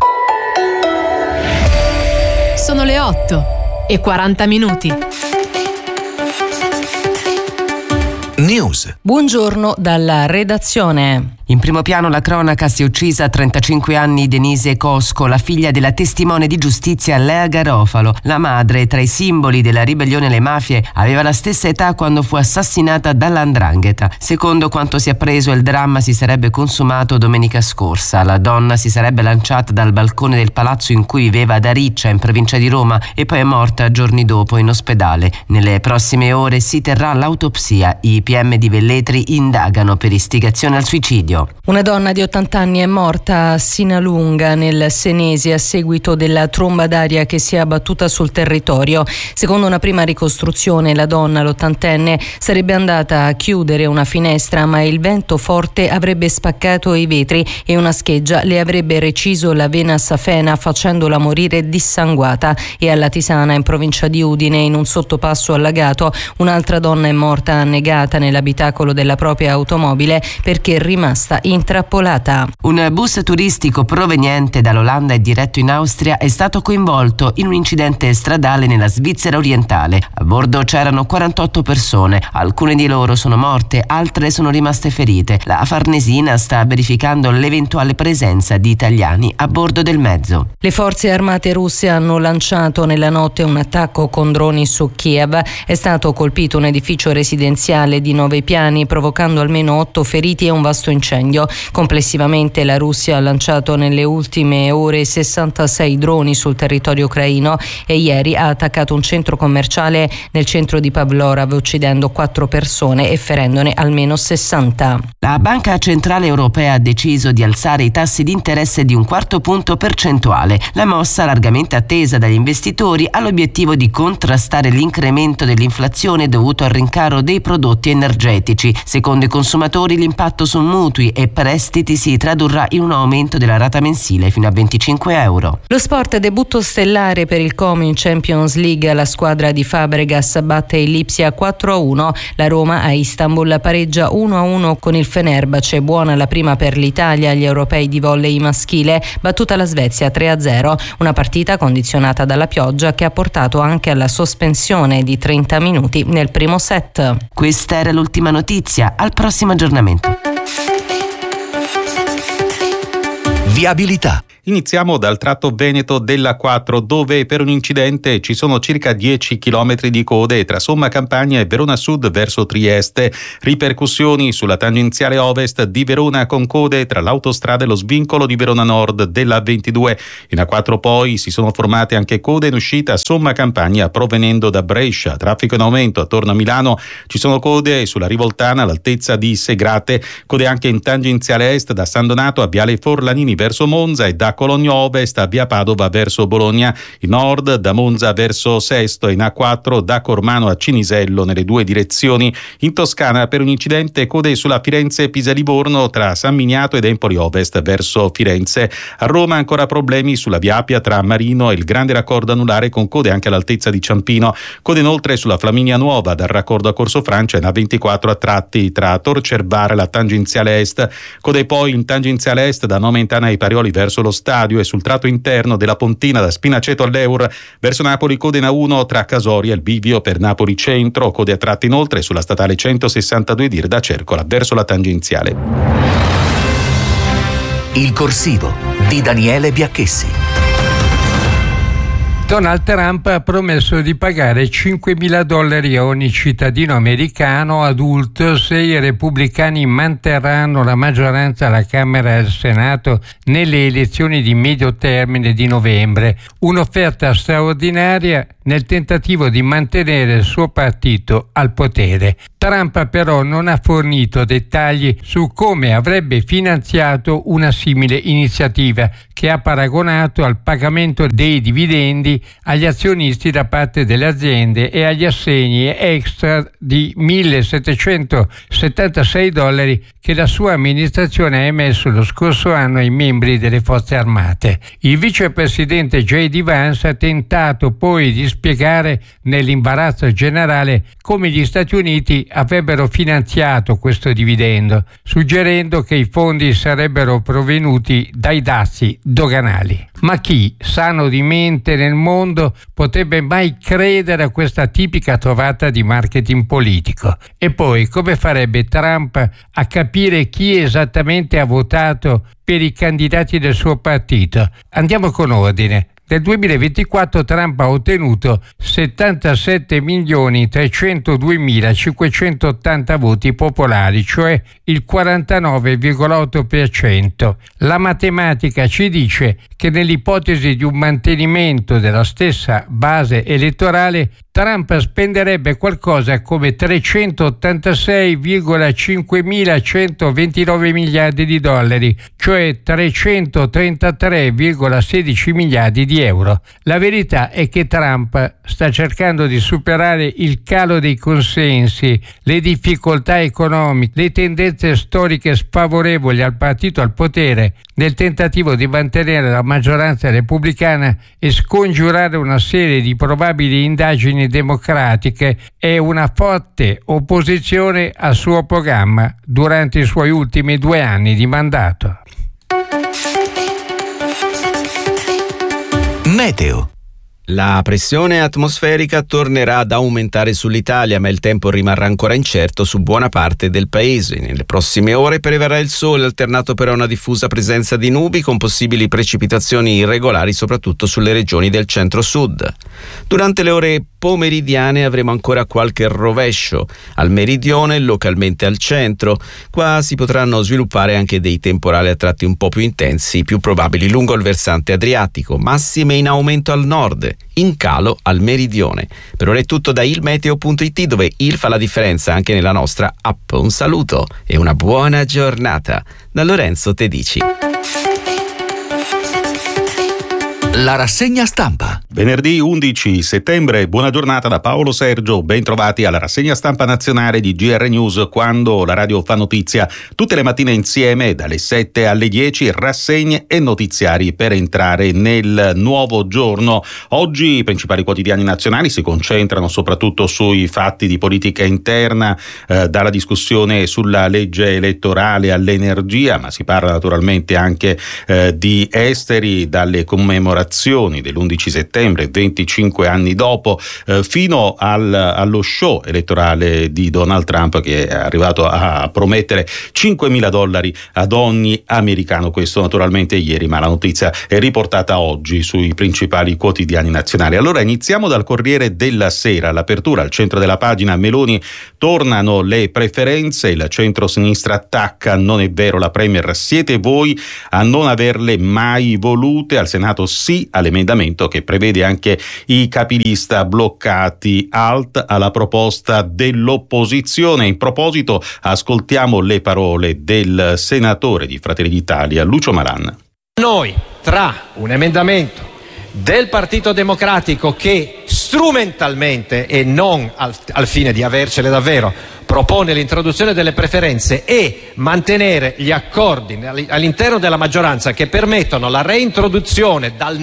Sono le 8:40. News. Buongiorno dalla redazione. In primo piano la cronaca: si è uccisa a 35 anni Denise Cosco, la figlia della testimone di giustizia Lea Garofalo. La madre, tra i simboli della ribellione alle mafie, aveva la stessa età quando fu assassinata dall''ndrangheta. Secondo quanto si è appreso, il dramma si sarebbe consumato domenica scorsa. La donna si sarebbe lanciata dal balcone del palazzo in cui viveva ad Ariccia, in provincia di Roma, e poi è morta giorni dopo in ospedale. Nelle prossime ore si terrà l'autopsia. I PM di Velletri indagano per istigazione al suicidio. Una donna di 80 anni è morta a Sinalunga, nel Senesi, a seguito della tromba d'aria che si è abbattuta sul territorio. Secondo una prima ricostruzione, la donna, l'80enne, sarebbe andata a chiudere una finestra, ma il vento forte avrebbe spaccato i vetri e una scheggia le avrebbe reciso la vena safena, facendola morire dissanguata. E alla Tisana, in provincia di Udine, in un sottopasso allagato, un'altra donna è morta annegata nell'abitacolo della propria automobile perché rimasta rimasta intrappolata. Un bus turistico proveniente dall'Olanda e diretto in Austria è stato coinvolto in un incidente stradale nella Svizzera orientale. A bordo c'erano 48 persone, alcune di loro sono morte, altre sono rimaste ferite. La Farnesina sta verificando l'eventuale presenza di italiani a bordo del mezzo. Le forze armate russe hanno lanciato nella notte un attacco con droni su Kiev. È stato colpito un edificio residenziale di 9 piani, provocando almeno 8 feriti e un vasto incendio. Complessivamente la Russia ha lanciato nelle ultime ore 66 droni sul territorio ucraino e ieri ha attaccato un centro commerciale nel centro di Pavlorad, uccidendo 4 persone e ferendone almeno 60. La Banca Centrale Europea ha deciso di alzare i tassi di interesse di un quarto punto percentuale. La mossa, largamente attesa dagli investitori, ha l'obiettivo di contrastare l'incremento dell'inflazione dovuto al rincaro dei prodotti energetici. Secondo i consumatori, l'impatto su mutui e prestiti si tradurrà in un aumento della rata mensile fino a 25 euro. Lo sport, debutto stellare per il Como in Champions League. La squadra di Fabregas batte il Lipsia 4-1. La Roma a Istanbul pareggia 1-1 con il Fenerbahce. Buona la prima per l'Italia agli europei di volley maschile, battuta la Svezia 3-0. Una partita condizionata dalla pioggia che ha portato anche alla sospensione di 30 minuti nel primo set. Questa era l'ultima notizia. Al prossimo aggiornamento. Viabilità. Iniziamo dal tratto veneto della 4, dove per un incidente ci sono circa 10 km di code tra Somma Campagna e Verona Sud verso Trieste. Ripercussioni sulla tangenziale ovest di Verona con code tra l'autostrada e lo svincolo di Verona Nord della 22. In A4 poi si sono formate anche code in uscita a Somma Campagna provenendo da Brescia. Traffico in aumento attorno a Milano. Ci sono code sulla Rivoltana all'altezza di Segrate. Code anche in tangenziale est da San Donato a Viale Forlanini verso Monza e da Cologno Ovest a via Padova verso Bologna, in nord da Monza verso Sesto e in A4 da Cormano a Cinisello nelle due direzioni. In Toscana per un incidente code sulla Firenze-Pisa-Livorno tra San Miniato ed Empoli Ovest verso Firenze. A Roma ancora problemi sulla via Appia tra Marino e il grande raccordo anulare con code anche all'altezza di Ciampino. Code inoltre sulla Flaminia Nuova dal raccordo a Corso Francia e in A24 a tratti tra Torcervare e la tangenziale est. Code poi in tangenziale est da Nomentana ai Parioli verso lo stadio e sul tratto interno della Pontina da Spinaceto all'Eur verso Napoli code in A1 tra Casori e il bivio per Napoli Centro. Code a tratti inoltre sulla statale 162 di da Cercola verso la tangenziale. Il corsivo di Daniele Biacchessi. Donald Trump ha promesso di pagare $5.000 a ogni cittadino americano adulto se i repubblicani manterranno la maggioranza alla Camera e al Senato nelle elezioni di medio termine di novembre. Un'offerta straordinaria nel tentativo di mantenere il suo partito al potere. Trump però non ha fornito dettagli su come avrebbe finanziato una simile iniziativa, che ha paragonato al pagamento dei dividendi agli azionisti da parte delle aziende e agli assegni extra di $1.776 che la sua amministrazione ha emesso lo scorso anno ai membri delle forze armate. Il vicepresidente J.D. Vance ha tentato poi di spiegare nell'imbarazzo generale come gli Stati Uniti avrebbero finanziato questo dividendo, suggerendo che i fondi sarebbero provenuti dai dazi doganali. Ma chi, sano di mente nel mondo, potrebbe mai credere a questa tipica trovata di marketing politico? E poi, come farebbe Trump a capire chi esattamente ha votato per i candidati del suo partito? Andiamo con ordine. Nel 2024 Trump ha ottenuto 77.302.580 voti popolari, cioè il 49,8%. La matematica ci dice che nell'ipotesi di un mantenimento della stessa base elettorale, Trump spenderebbe qualcosa come $386,5129 miliardi, cioè 333,16 miliardi di euro. La verità è che Trump sta cercando di superare il calo dei consensi, le difficoltà economiche, le tendenze storiche sfavorevoli al partito al potere, nel tentativo di mantenere la maggioranza repubblicana e scongiurare una serie di probabili indagini istituzioni democratiche e una forte opposizione al suo programma durante i suoi ultimi 2 anni di mandato. Meteo. La pressione atmosferica tornerà ad aumentare sull'Italia, ma il tempo rimarrà ancora incerto su buona parte del paese. Nelle prossime ore prevarrà il sole, alternato però a una diffusa presenza di nubi con possibili precipitazioni irregolari, soprattutto sulle regioni del centro-sud. Durante le ore pomeridiane avremo ancora qualche rovescio al meridione e localmente al centro. Qua si potranno sviluppare anche dei temporali a tratti un po' più intensi, più probabili lungo il versante adriatico, massime in aumento al nord, in calo al meridione. Per ora è tutto da ilmeteo.it, dove il fa la differenza anche nella nostra app. Un saluto e una buona giornata da Lorenzo Tedici. La rassegna stampa. Venerdì 11 settembre, buona giornata da Paolo Sergio, ben trovati alla rassegna stampa nazionale di GR News, quando la radio fa notizia tutte le mattine insieme dalle 7 alle 10, rassegne e notiziari per entrare nel nuovo giorno. Oggi i principali quotidiani nazionali si concentrano soprattutto sui fatti di politica interna, dalla discussione sulla legge elettorale all'energia, ma si parla naturalmente anche di esteri, dalle commemorazioni dell'11 settembre, 25 anni dopo, fino allo show elettorale di Donald Trump, che è arrivato a promettere $5.000 ad ogni americano. Questo naturalmente ieri, ma la notizia è riportata oggi sui principali quotidiani nazionali. Allora iniziamo dal Corriere della Sera. All'apertura, al centro della pagina: Meloni, tornano le preferenze, il centro-sinistra attacca, non è vero, la Premier siete voi a non averle mai volute. Al Senato sì all'emendamento che prevede anche i capilista bloccati, alt alla proposta dell'opposizione. In proposito ascoltiamo le parole del senatore di Fratelli d'Italia, Lucio Malan. Noi, tra un emendamento del Partito Democratico che strumentalmente e non al fine di avercele davvero propone l'introduzione delle preferenze e mantenere gli accordi all'interno della maggioranza che permettono la reintroduzione dal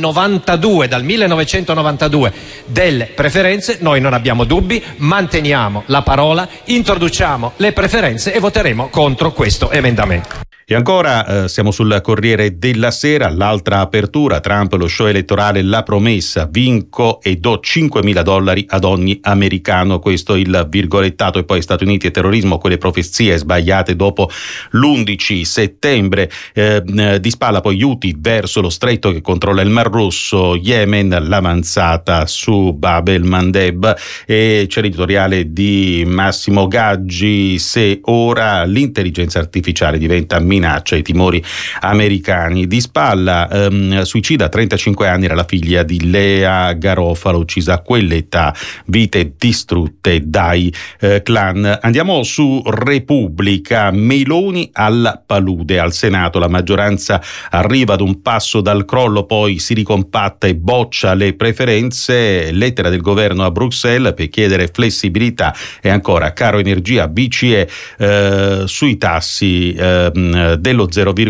1992 delle preferenze, noi non abbiamo dubbi, manteniamo la parola, introduciamo le preferenze e voteremo contro questo emendamento. E ancora siamo sul Corriere della Sera, l'altra apertura: Trump, lo show elettorale, la promessa, vinco e do $5.000 ad ogni americano, questo il virgolettato. E poi Stati Uniti e terrorismo, quelle profezie sbagliate dopo l'11 settembre, di spalla poi Houthi verso lo stretto che controlla il Mar Rosso, Yemen, l'avanzata su Bab el-Mandeb. E c'è l'editoriale di Massimo Gaggi: se ora l'intelligenza artificiale diventa minaccia ai timori americani. Di spalla, suicida a 35 anni, era la figlia di Lea Garofalo, uccisa a quell'età, vite distrutte dai clan. Andiamo su Repubblica: Meloni alla palude. Al Senato la maggioranza arriva ad un passo dal crollo, poi si ricompatta e boccia le preferenze. Lettera del governo a Bruxelles per chiedere flessibilità. E ancora caro energia, BCE sui tassi dello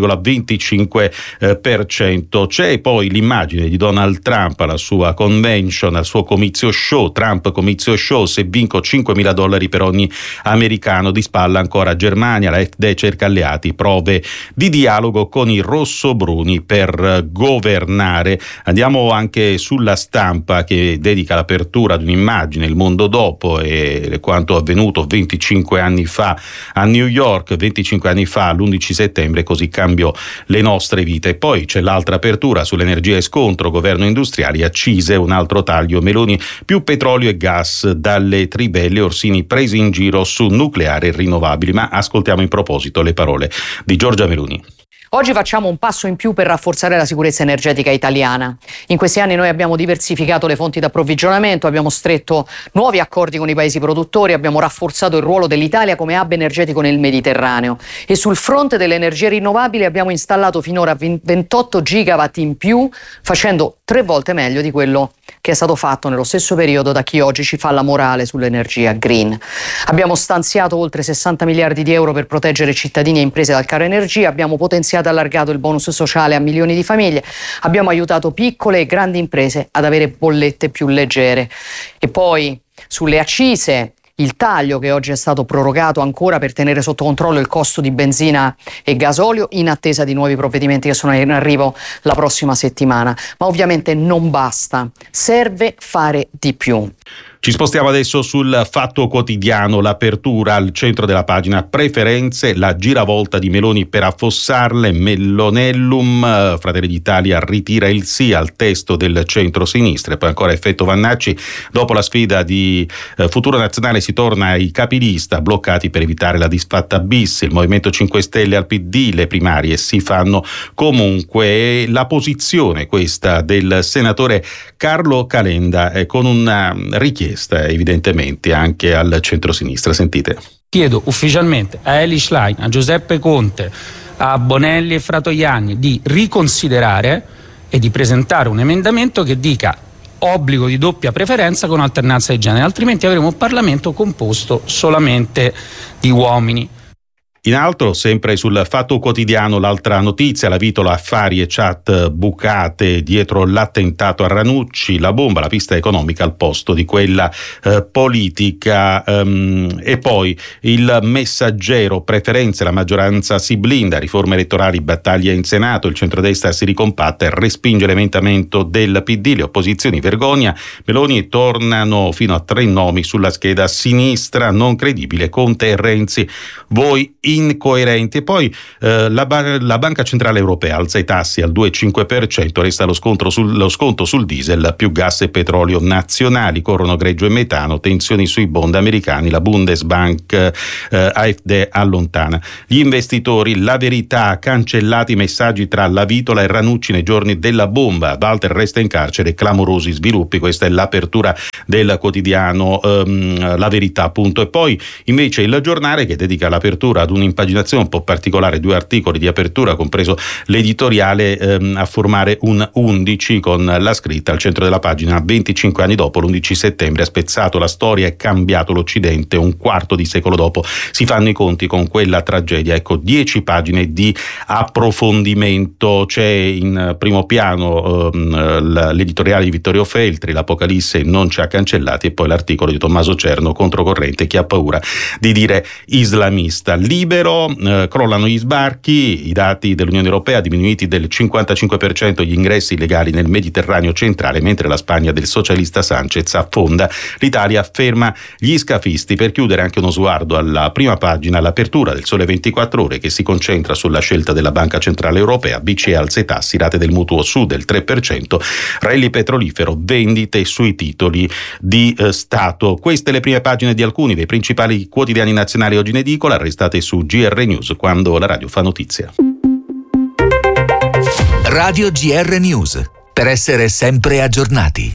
0,25%. C'è poi l'immagine di Donald Trump alla sua convention, al suo comizio show, Trump comizio show, se vinco $5.000 per ogni americano. Di spalla ancora Germania, la AfD cerca alleati, prove di dialogo con i rossobruni per governare. Andiamo anche sulla Stampa, che dedica l'apertura ad un'immagine, il mondo dopo, e quanto avvenuto 25 anni fa a New York, 25 anni fa l'11 settembre, così cambiò le nostre vite. E poi c'è l'altra apertura sull'energia e scontro, governo industriali, accise, un altro taglio, Meloni più petrolio e gas dalle trivelle, Orsini presi in giro su nucleare e rinnovabili. Ma ascoltiamo in proposito le parole di Giorgia Meloni. Oggi facciamo un passo in più per rafforzare la sicurezza energetica italiana. In questi anni noi abbiamo diversificato le fonti di approvvigionamento, abbiamo stretto nuovi accordi con i paesi produttori, abbiamo rafforzato il ruolo dell'Italia come hub energetico nel Mediterraneo e sul fronte delle energie rinnovabili abbiamo installato finora 28 gigawatt in più, facendo 3 volte meglio di quello che è stato fatto nello stesso periodo da chi oggi ci fa la morale sull'energia green. Abbiamo stanziato oltre 60 miliardi di euro per proteggere cittadini e imprese dal caro energia, abbiamo potenziato ampliato e allargato il bonus sociale a milioni di famiglie, abbiamo aiutato piccole e grandi imprese ad avere bollette più leggere. E poi sulle accise, il taglio che oggi è stato prorogato ancora per tenere sotto controllo il costo di benzina e gasolio in attesa di nuovi provvedimenti che sono in arrivo la prossima settimana. Ma ovviamente non basta, serve fare di più. Ci spostiamo adesso sul Fatto Quotidiano, l'apertura al centro della pagina, preferenze, la giravolta di Meloni per affossarle, Mellonellum, Fratelli d'Italia ritira il sì al testo del centro-sinistra, e poi ancora effetto Vannacci, dopo la sfida di Futuro Nazionale si torna ai capilista bloccati per evitare la disfatta bis, il Movimento 5 Stelle al PD, le primarie si fanno comunque, la posizione questa del senatore Carlo Calenda con una richiesta evidentemente anche al centro-sinistra. Sentite. Chiedo ufficialmente a Eli Schlein, a Giuseppe Conte, a Bonelli e Fratoianni di riconsiderare e di presentare un emendamento che dica obbligo di doppia preferenza con alternanza di genere, altrimenti avremo un Parlamento composto solamente di uomini. In altro, sempre sul Fatto Quotidiano, l'altra notizia, la vitola affari e chat bucate dietro l'attentato a Ranucci, la bomba, la pista economica al posto di quella politica, e poi il Messaggero, preferenze, la maggioranza si blinda, riforme elettorali, battaglia in Senato, il centrodestra si ricompatta e respinge l'emendamento del PD, le opposizioni vergogna, Meloni tornano fino a 3 nomi sulla scheda sinistra, non credibile, Conte e Renzi, voi incoerenti. E poi la Banca Centrale Europea alza i tassi al 2,5%, resta lo sconto sul diesel più gas e petrolio nazionali, corrono greggio e metano, tensioni sui bond americani, la Bundesbank AfD allontana gli investitori, la Verità, cancellati i messaggi tra la vitola e Ranucci nei giorni della bomba, Walter resta in carcere, clamorosi sviluppi, questa è l'apertura del quotidiano La Verità appunto. E poi invece il Giornale, che dedica l'apertura ad un'impaginazione un po' particolare, 2 articoli di apertura compreso l'editoriale, a formare un 11 con la scritta al centro della pagina: 25 anni dopo l'11 settembre ha spezzato la storia e cambiato l'Occidente, un quarto di secolo dopo si fanno i conti con quella tragedia. Ecco, 10 pagine di approfondimento, c'è in primo piano l'editoriale di Vittorio Feltri, l'Apocalisse non ci ha cancellati, e poi l'articolo di Tommaso Cerno, controcorrente, chi ha paura di dire islamista. Libero, crollano gli sbarchi, i dati dell'Unione Europea, diminuiti del 55% gli ingressi illegali nel Mediterraneo centrale, mentre la Spagna del socialista Sanchez affonda, l'Italia ferma gli scafisti. Per chiudere anche uno sguardo alla prima pagina, l'apertura del Sole 24 Ore che si concentra sulla scelta della Banca Centrale Europea, BCE alza i tassi, rate del mutuo su del 3%, rally petrolifero, vendite sui titoli di Stato. Queste le prime pagine di alcuni dei principali quotidiani nazionali oggi in edicola, restate su GR News quando la radio fa notizia. Radio GR News, per essere sempre aggiornati.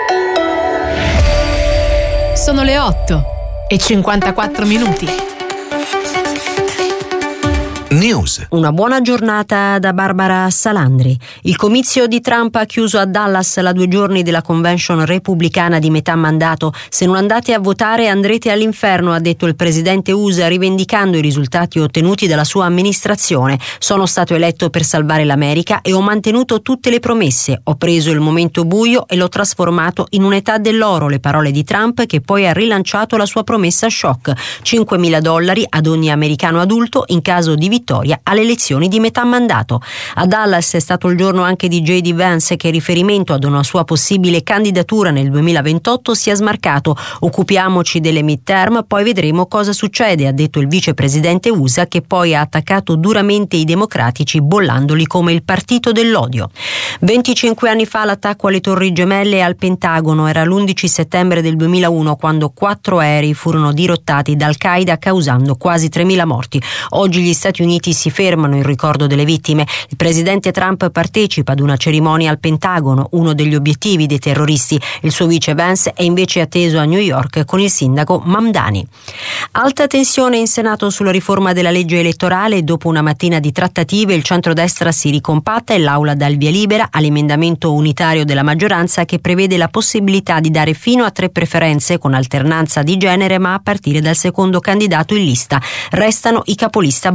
Sono le 8:54. News. Una buona giornata da Barbara Salandri. Il comizio di Trump ha chiuso a Dallas la 2 giorni della convention repubblicana di metà mandato. Se non andate a votare andrete all'inferno, ha detto il presidente USA, rivendicando i risultati ottenuti dalla sua amministrazione. Sono stato eletto per salvare l'America e ho mantenuto tutte le promesse. Ho preso il momento buio e l'ho trasformato in un'età dell'oro, le parole di Trump, che poi ha rilanciato la sua promessa shock: $5.000 ad ogni americano adulto in caso di vittoria alle elezioni di metà mandato. A Dallas è stato il giorno anche di J.D. Vance, che in riferimento ad una sua possibile candidatura nel 2028 si è smarcato. Occupiamoci delle midterm, poi vedremo cosa succede, ha detto il vicepresidente USA, che poi ha attaccato duramente i democratici bollandoli come il partito dell'odio. 25 anni fa l'attacco alle Torri Gemelle e al Pentagono. Era l'11 settembre del 2001 quando 4 aerei furono dirottati da Al-Qaeda causando quasi 3.000 morti. Oggi gli Stati Uniti si fermano in ricordo delle vittime. Il presidente Trump partecipa ad una cerimonia al Pentagono, uno degli obiettivi dei terroristi. Il suo vice Vance è invece atteso a New York con il sindaco Mamdani. Alta tensione in Senato sulla riforma della legge elettorale. Dopo una mattina di trattative il centrodestra si ricompatta e l'Aula dà il via libera all'emendamento unitario della maggioranza che prevede la possibilità di dare fino a 3 preferenze con alternanza di genere, ma a partire dal secondo candidato in lista. Restano i capolista bloccati.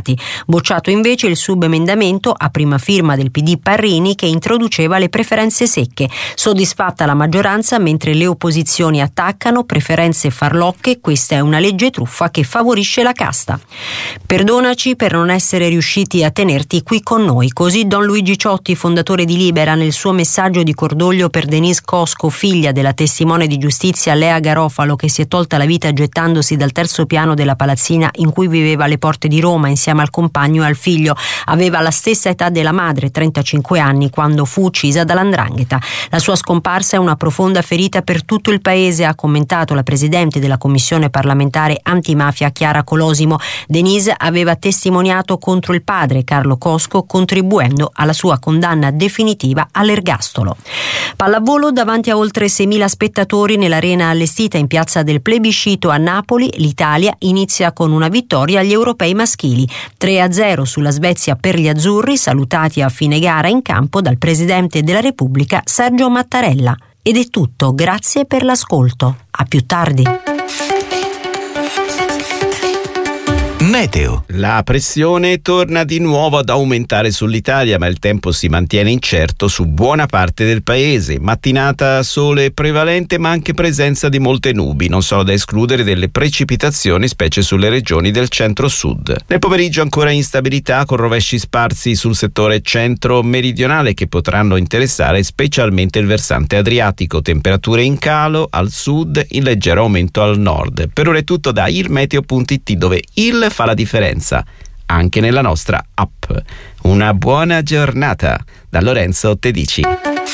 deputati. Bocciato invece il subemendamento a prima firma del PD Parrini che introduceva le preferenze secche. Soddisfatta la maggioranza mentre le opposizioni attaccano preferenze farlocche, questa è una legge truffa che favorisce la casta. Perdonaci per non essere riusciti a tenerti qui con noi, così Don Luigi Ciotti, fondatore di Libera, nel suo messaggio di cordoglio per Denise Cosco, figlia della testimone di giustizia Lea Garofalo che si è tolta la vita gettandosi dal terzo piano della palazzina in cui viveva alle porte di Roma insieme al compagno e al figlio. Aveva la stessa età della madre, 35 anni, quando fu uccisa dall''ndrangheta. La sua scomparsa è una profonda ferita per tutto il paese, ha commentato la presidente della commissione parlamentare antimafia Chiara Colosimo. Denise aveva testimoniato contro il padre Carlo Cosco, contribuendo alla sua condanna definitiva all'ergastolo. Pallavolo davanti a oltre 6.000 spettatori nell'arena allestita in piazza del Plebiscito a Napoli, l'Italia inizia con una vittoria agli europei maschili. 3-0 sulla Svezia per gli azzurri, salutati a fine gara in campo dal Presidente della Repubblica Sergio Mattarella. Ed è tutto, grazie per l'ascolto. A più tardi. Meteo. La pressione torna di nuovo ad aumentare sull'Italia, ma il tempo si mantiene incerto su buona parte del paese. Mattinata sole prevalente, ma anche presenza di molte nubi. Non sono da escludere delle precipitazioni, specie sulle regioni del centro-sud. Nel pomeriggio ancora instabilità, con rovesci sparsi sul settore centro-meridionale che potranno interessare specialmente il versante adriatico. Temperature in calo al sud, in leggero aumento al nord. Per ora è tutto da ilmeteo.it, dove il fa la differenza anche nella nostra app. Una buona giornata da Lorenzo Tedici.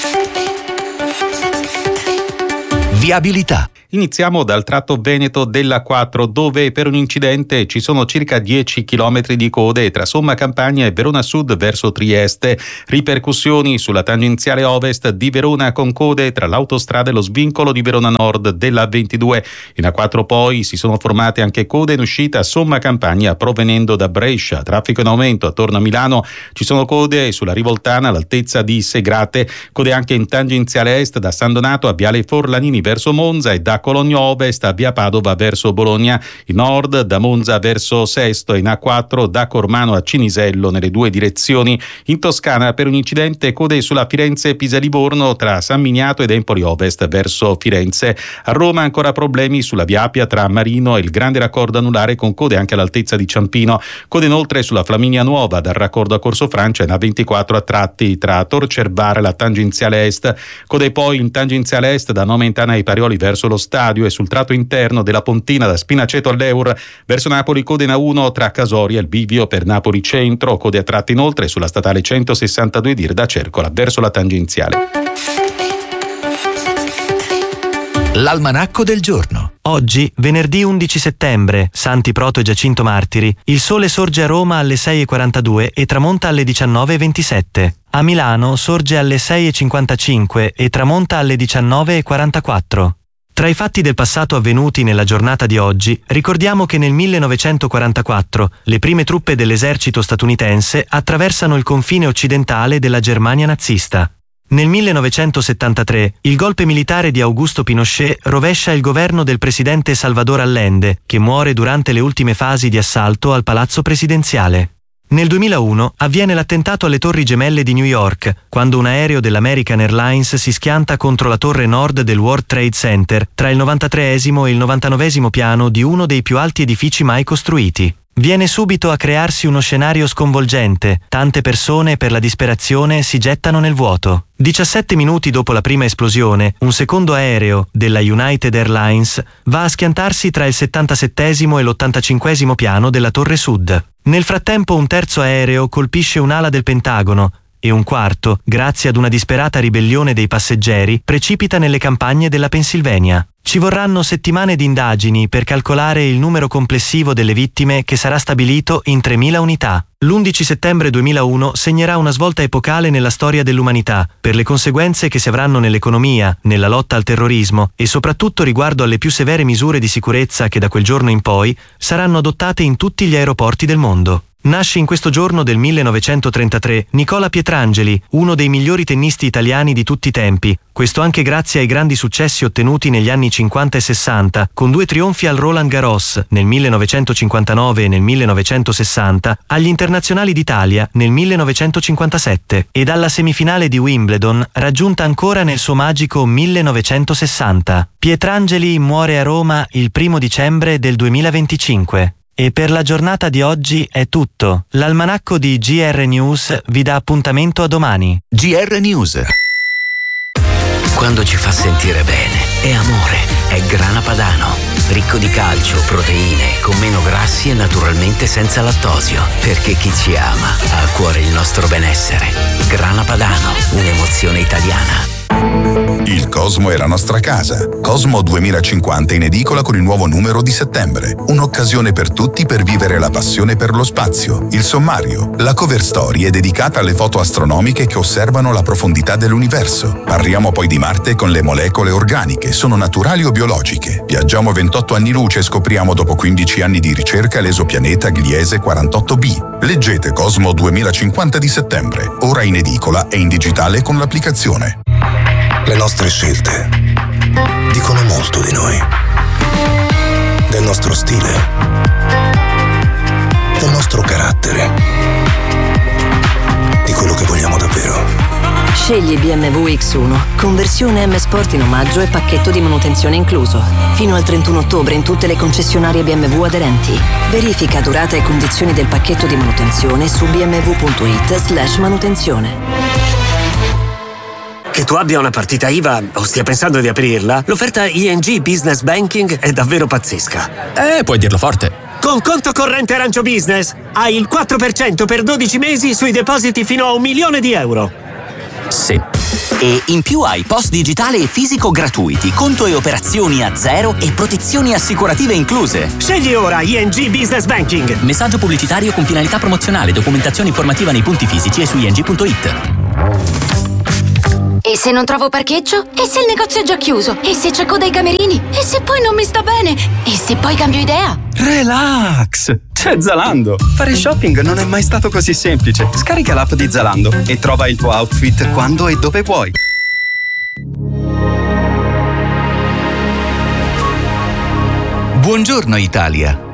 Viabilità. Iniziamo dal tratto veneto della 4, dove per un incidente ci sono circa 10 km di code tra Somma Campania e Verona Sud verso Trieste. Ripercussioni sulla tangenziale ovest di Verona con code tra l'autostrada e lo svincolo di Verona Nord della 22. In A4 poi si sono formate anche code in uscita a Somma Campania provenendo da Brescia. Traffico in aumento attorno a Milano. Ci sono code sulla Rivoltana all'altezza di Segrate. Code anche in tangenziale est da San Donato a Viale Forlanini verso Monza e da Cologno Ovest a Via Padova verso Bologna, in nord da Monza verso Sesto e in A4 da Cormano a Cinisello nelle due direzioni. In Toscana per un incidente code sulla Firenze-Pisa-Livorno tra San Miniato ed Empoli Ovest verso Firenze. A Roma ancora problemi sulla Via Appia tra Marino e il grande raccordo anulare con code anche all'altezza di Ciampino. Code inoltre sulla Flaminia Nuova dal raccordo a Corso Francia e in A24 a tratti tra Tor Cervara e la tangenziale est. Code poi in tangenziale est da Nomentana ai Parioli verso lo stadio e sul tratto interno della Pontina da Spinaceto all'Eur verso Napoli code in A1 tra Casori e il Bivio per Napoli Centro, code a tratti inoltre sulla statale 162 dir da Cercola verso la tangenziale. L'almanacco del giorno. Oggi, venerdì 11 settembre, Santi Proto e Giacinto Martiri, il sole sorge a Roma alle 6:42 e tramonta alle 19:27. A Milano sorge alle 6:55 e tramonta alle 19:44. Tra i fatti del passato avvenuti nella giornata di oggi, ricordiamo che nel 1944 le prime truppe dell'esercito statunitense attraversano il confine occidentale della Germania nazista. Nel 1973 il golpe militare di Augusto Pinochet rovescia il governo del presidente Salvador Allende, che muore durante le ultime fasi di assalto al palazzo presidenziale. Nel 2001 avviene l'attentato alle Torri Gemelle di New York, quando un aereo dell'American Airlines si schianta contro la torre nord del World Trade Center, tra il 93esimo e il 99esimo piano di uno dei più alti edifici mai costruiti. Viene subito a crearsi uno scenario sconvolgente, tante persone per la disperazione si gettano nel vuoto. 17 minuti dopo la prima esplosione, un secondo aereo, della United Airlines, va a schiantarsi tra il 77esimo e l'85esimo piano della Torre Sud. Nel frattempo un terzo aereo colpisce un'ala del Pentagono e un quarto, grazie ad una disperata ribellione dei passeggeri, precipita nelle campagne della Pennsylvania. Ci vorranno settimane di indagini per calcolare il numero complessivo delle vittime, che sarà stabilito in 3.000 unità. L'11 settembre 2001 segnerà una svolta epocale nella storia dell'umanità, per le conseguenze che si avranno nell'economia, nella lotta al terrorismo e soprattutto riguardo alle più severe misure di sicurezza che da quel giorno in poi saranno adottate in tutti gli aeroporti del mondo. Nasce in questo giorno del 1933 Nicola Pietrangeli, uno dei migliori tennisti italiani di tutti i tempi. Questo anche grazie ai grandi successi ottenuti negli anni 50 e 60, con 2 trionfi al Roland Garros nel 1959 e nel 1960, agli Internazionali d'Italia nel 1957 e dalla semifinale di Wimbledon raggiunta ancora nel suo magico 1960. Pietrangeli muore a Roma il 1 dicembre del 2025. E per la giornata di oggi è tutto. L'almanacco di GR News vi dà appuntamento a domani. GR News. Quando ci fa sentire bene, è amore, è Grana Padano. Ricco di calcio, proteine, con meno grassi e naturalmente senza lattosio. Perché chi ci ama ha a cuore il nostro benessere. Grana Padano, un'emozione italiana. Il Cosmo è la nostra casa. Cosmo 2050 in edicola con il nuovo numero di settembre. Un'occasione per tutti per vivere la passione per lo spazio. Il sommario. La cover story è dedicata alle foto astronomiche che osservano la profondità dell'universo. Parliamo poi di Marte con le molecole organiche. Sono naturali o biologiche? Viaggiamo 28 anni luce e scopriamo dopo 15 anni di ricerca l'esopianeta Gliese 48b. Leggete Cosmo 2050 di settembre. Ora in edicola e in digitale con l'applicazione. Le nostre scelte dicono molto di noi, del nostro stile, del nostro carattere, di quello che vogliamo davvero. Scegli BMW X1, conversione M Sport in omaggio e pacchetto di manutenzione incluso. Fino al 31 ottobre in tutte le concessionarie BMW aderenti. Verifica durata e condizioni del pacchetto di manutenzione su bmw.it/manutenzione. Che tu abbia una partita IVA o stia pensando di aprirla, l'offerta ING Business Banking è davvero pazzesca. Puoi dirlo forte. Con conto corrente Arancio Business hai il 4% per 12 mesi sui depositi fino a €1.000.000. Sì. E in più hai post digitale e fisico gratuiti, conto e operazioni a zero e protezioni assicurative incluse. Scegli ora ING Business Banking. Messaggio pubblicitario con finalità promozionale, documentazione informativa nei punti fisici e su ing.it. E se non trovo parcheggio? E se il negozio è già chiuso? E se c'è coda ai camerini? E se poi non mi sta bene? E se poi cambio idea? Relax! C'è Zalando! Fare shopping non è mai stato così semplice. Scarica l'app di Zalando e trova il tuo outfit quando e dove vuoi. Buongiorno Italia!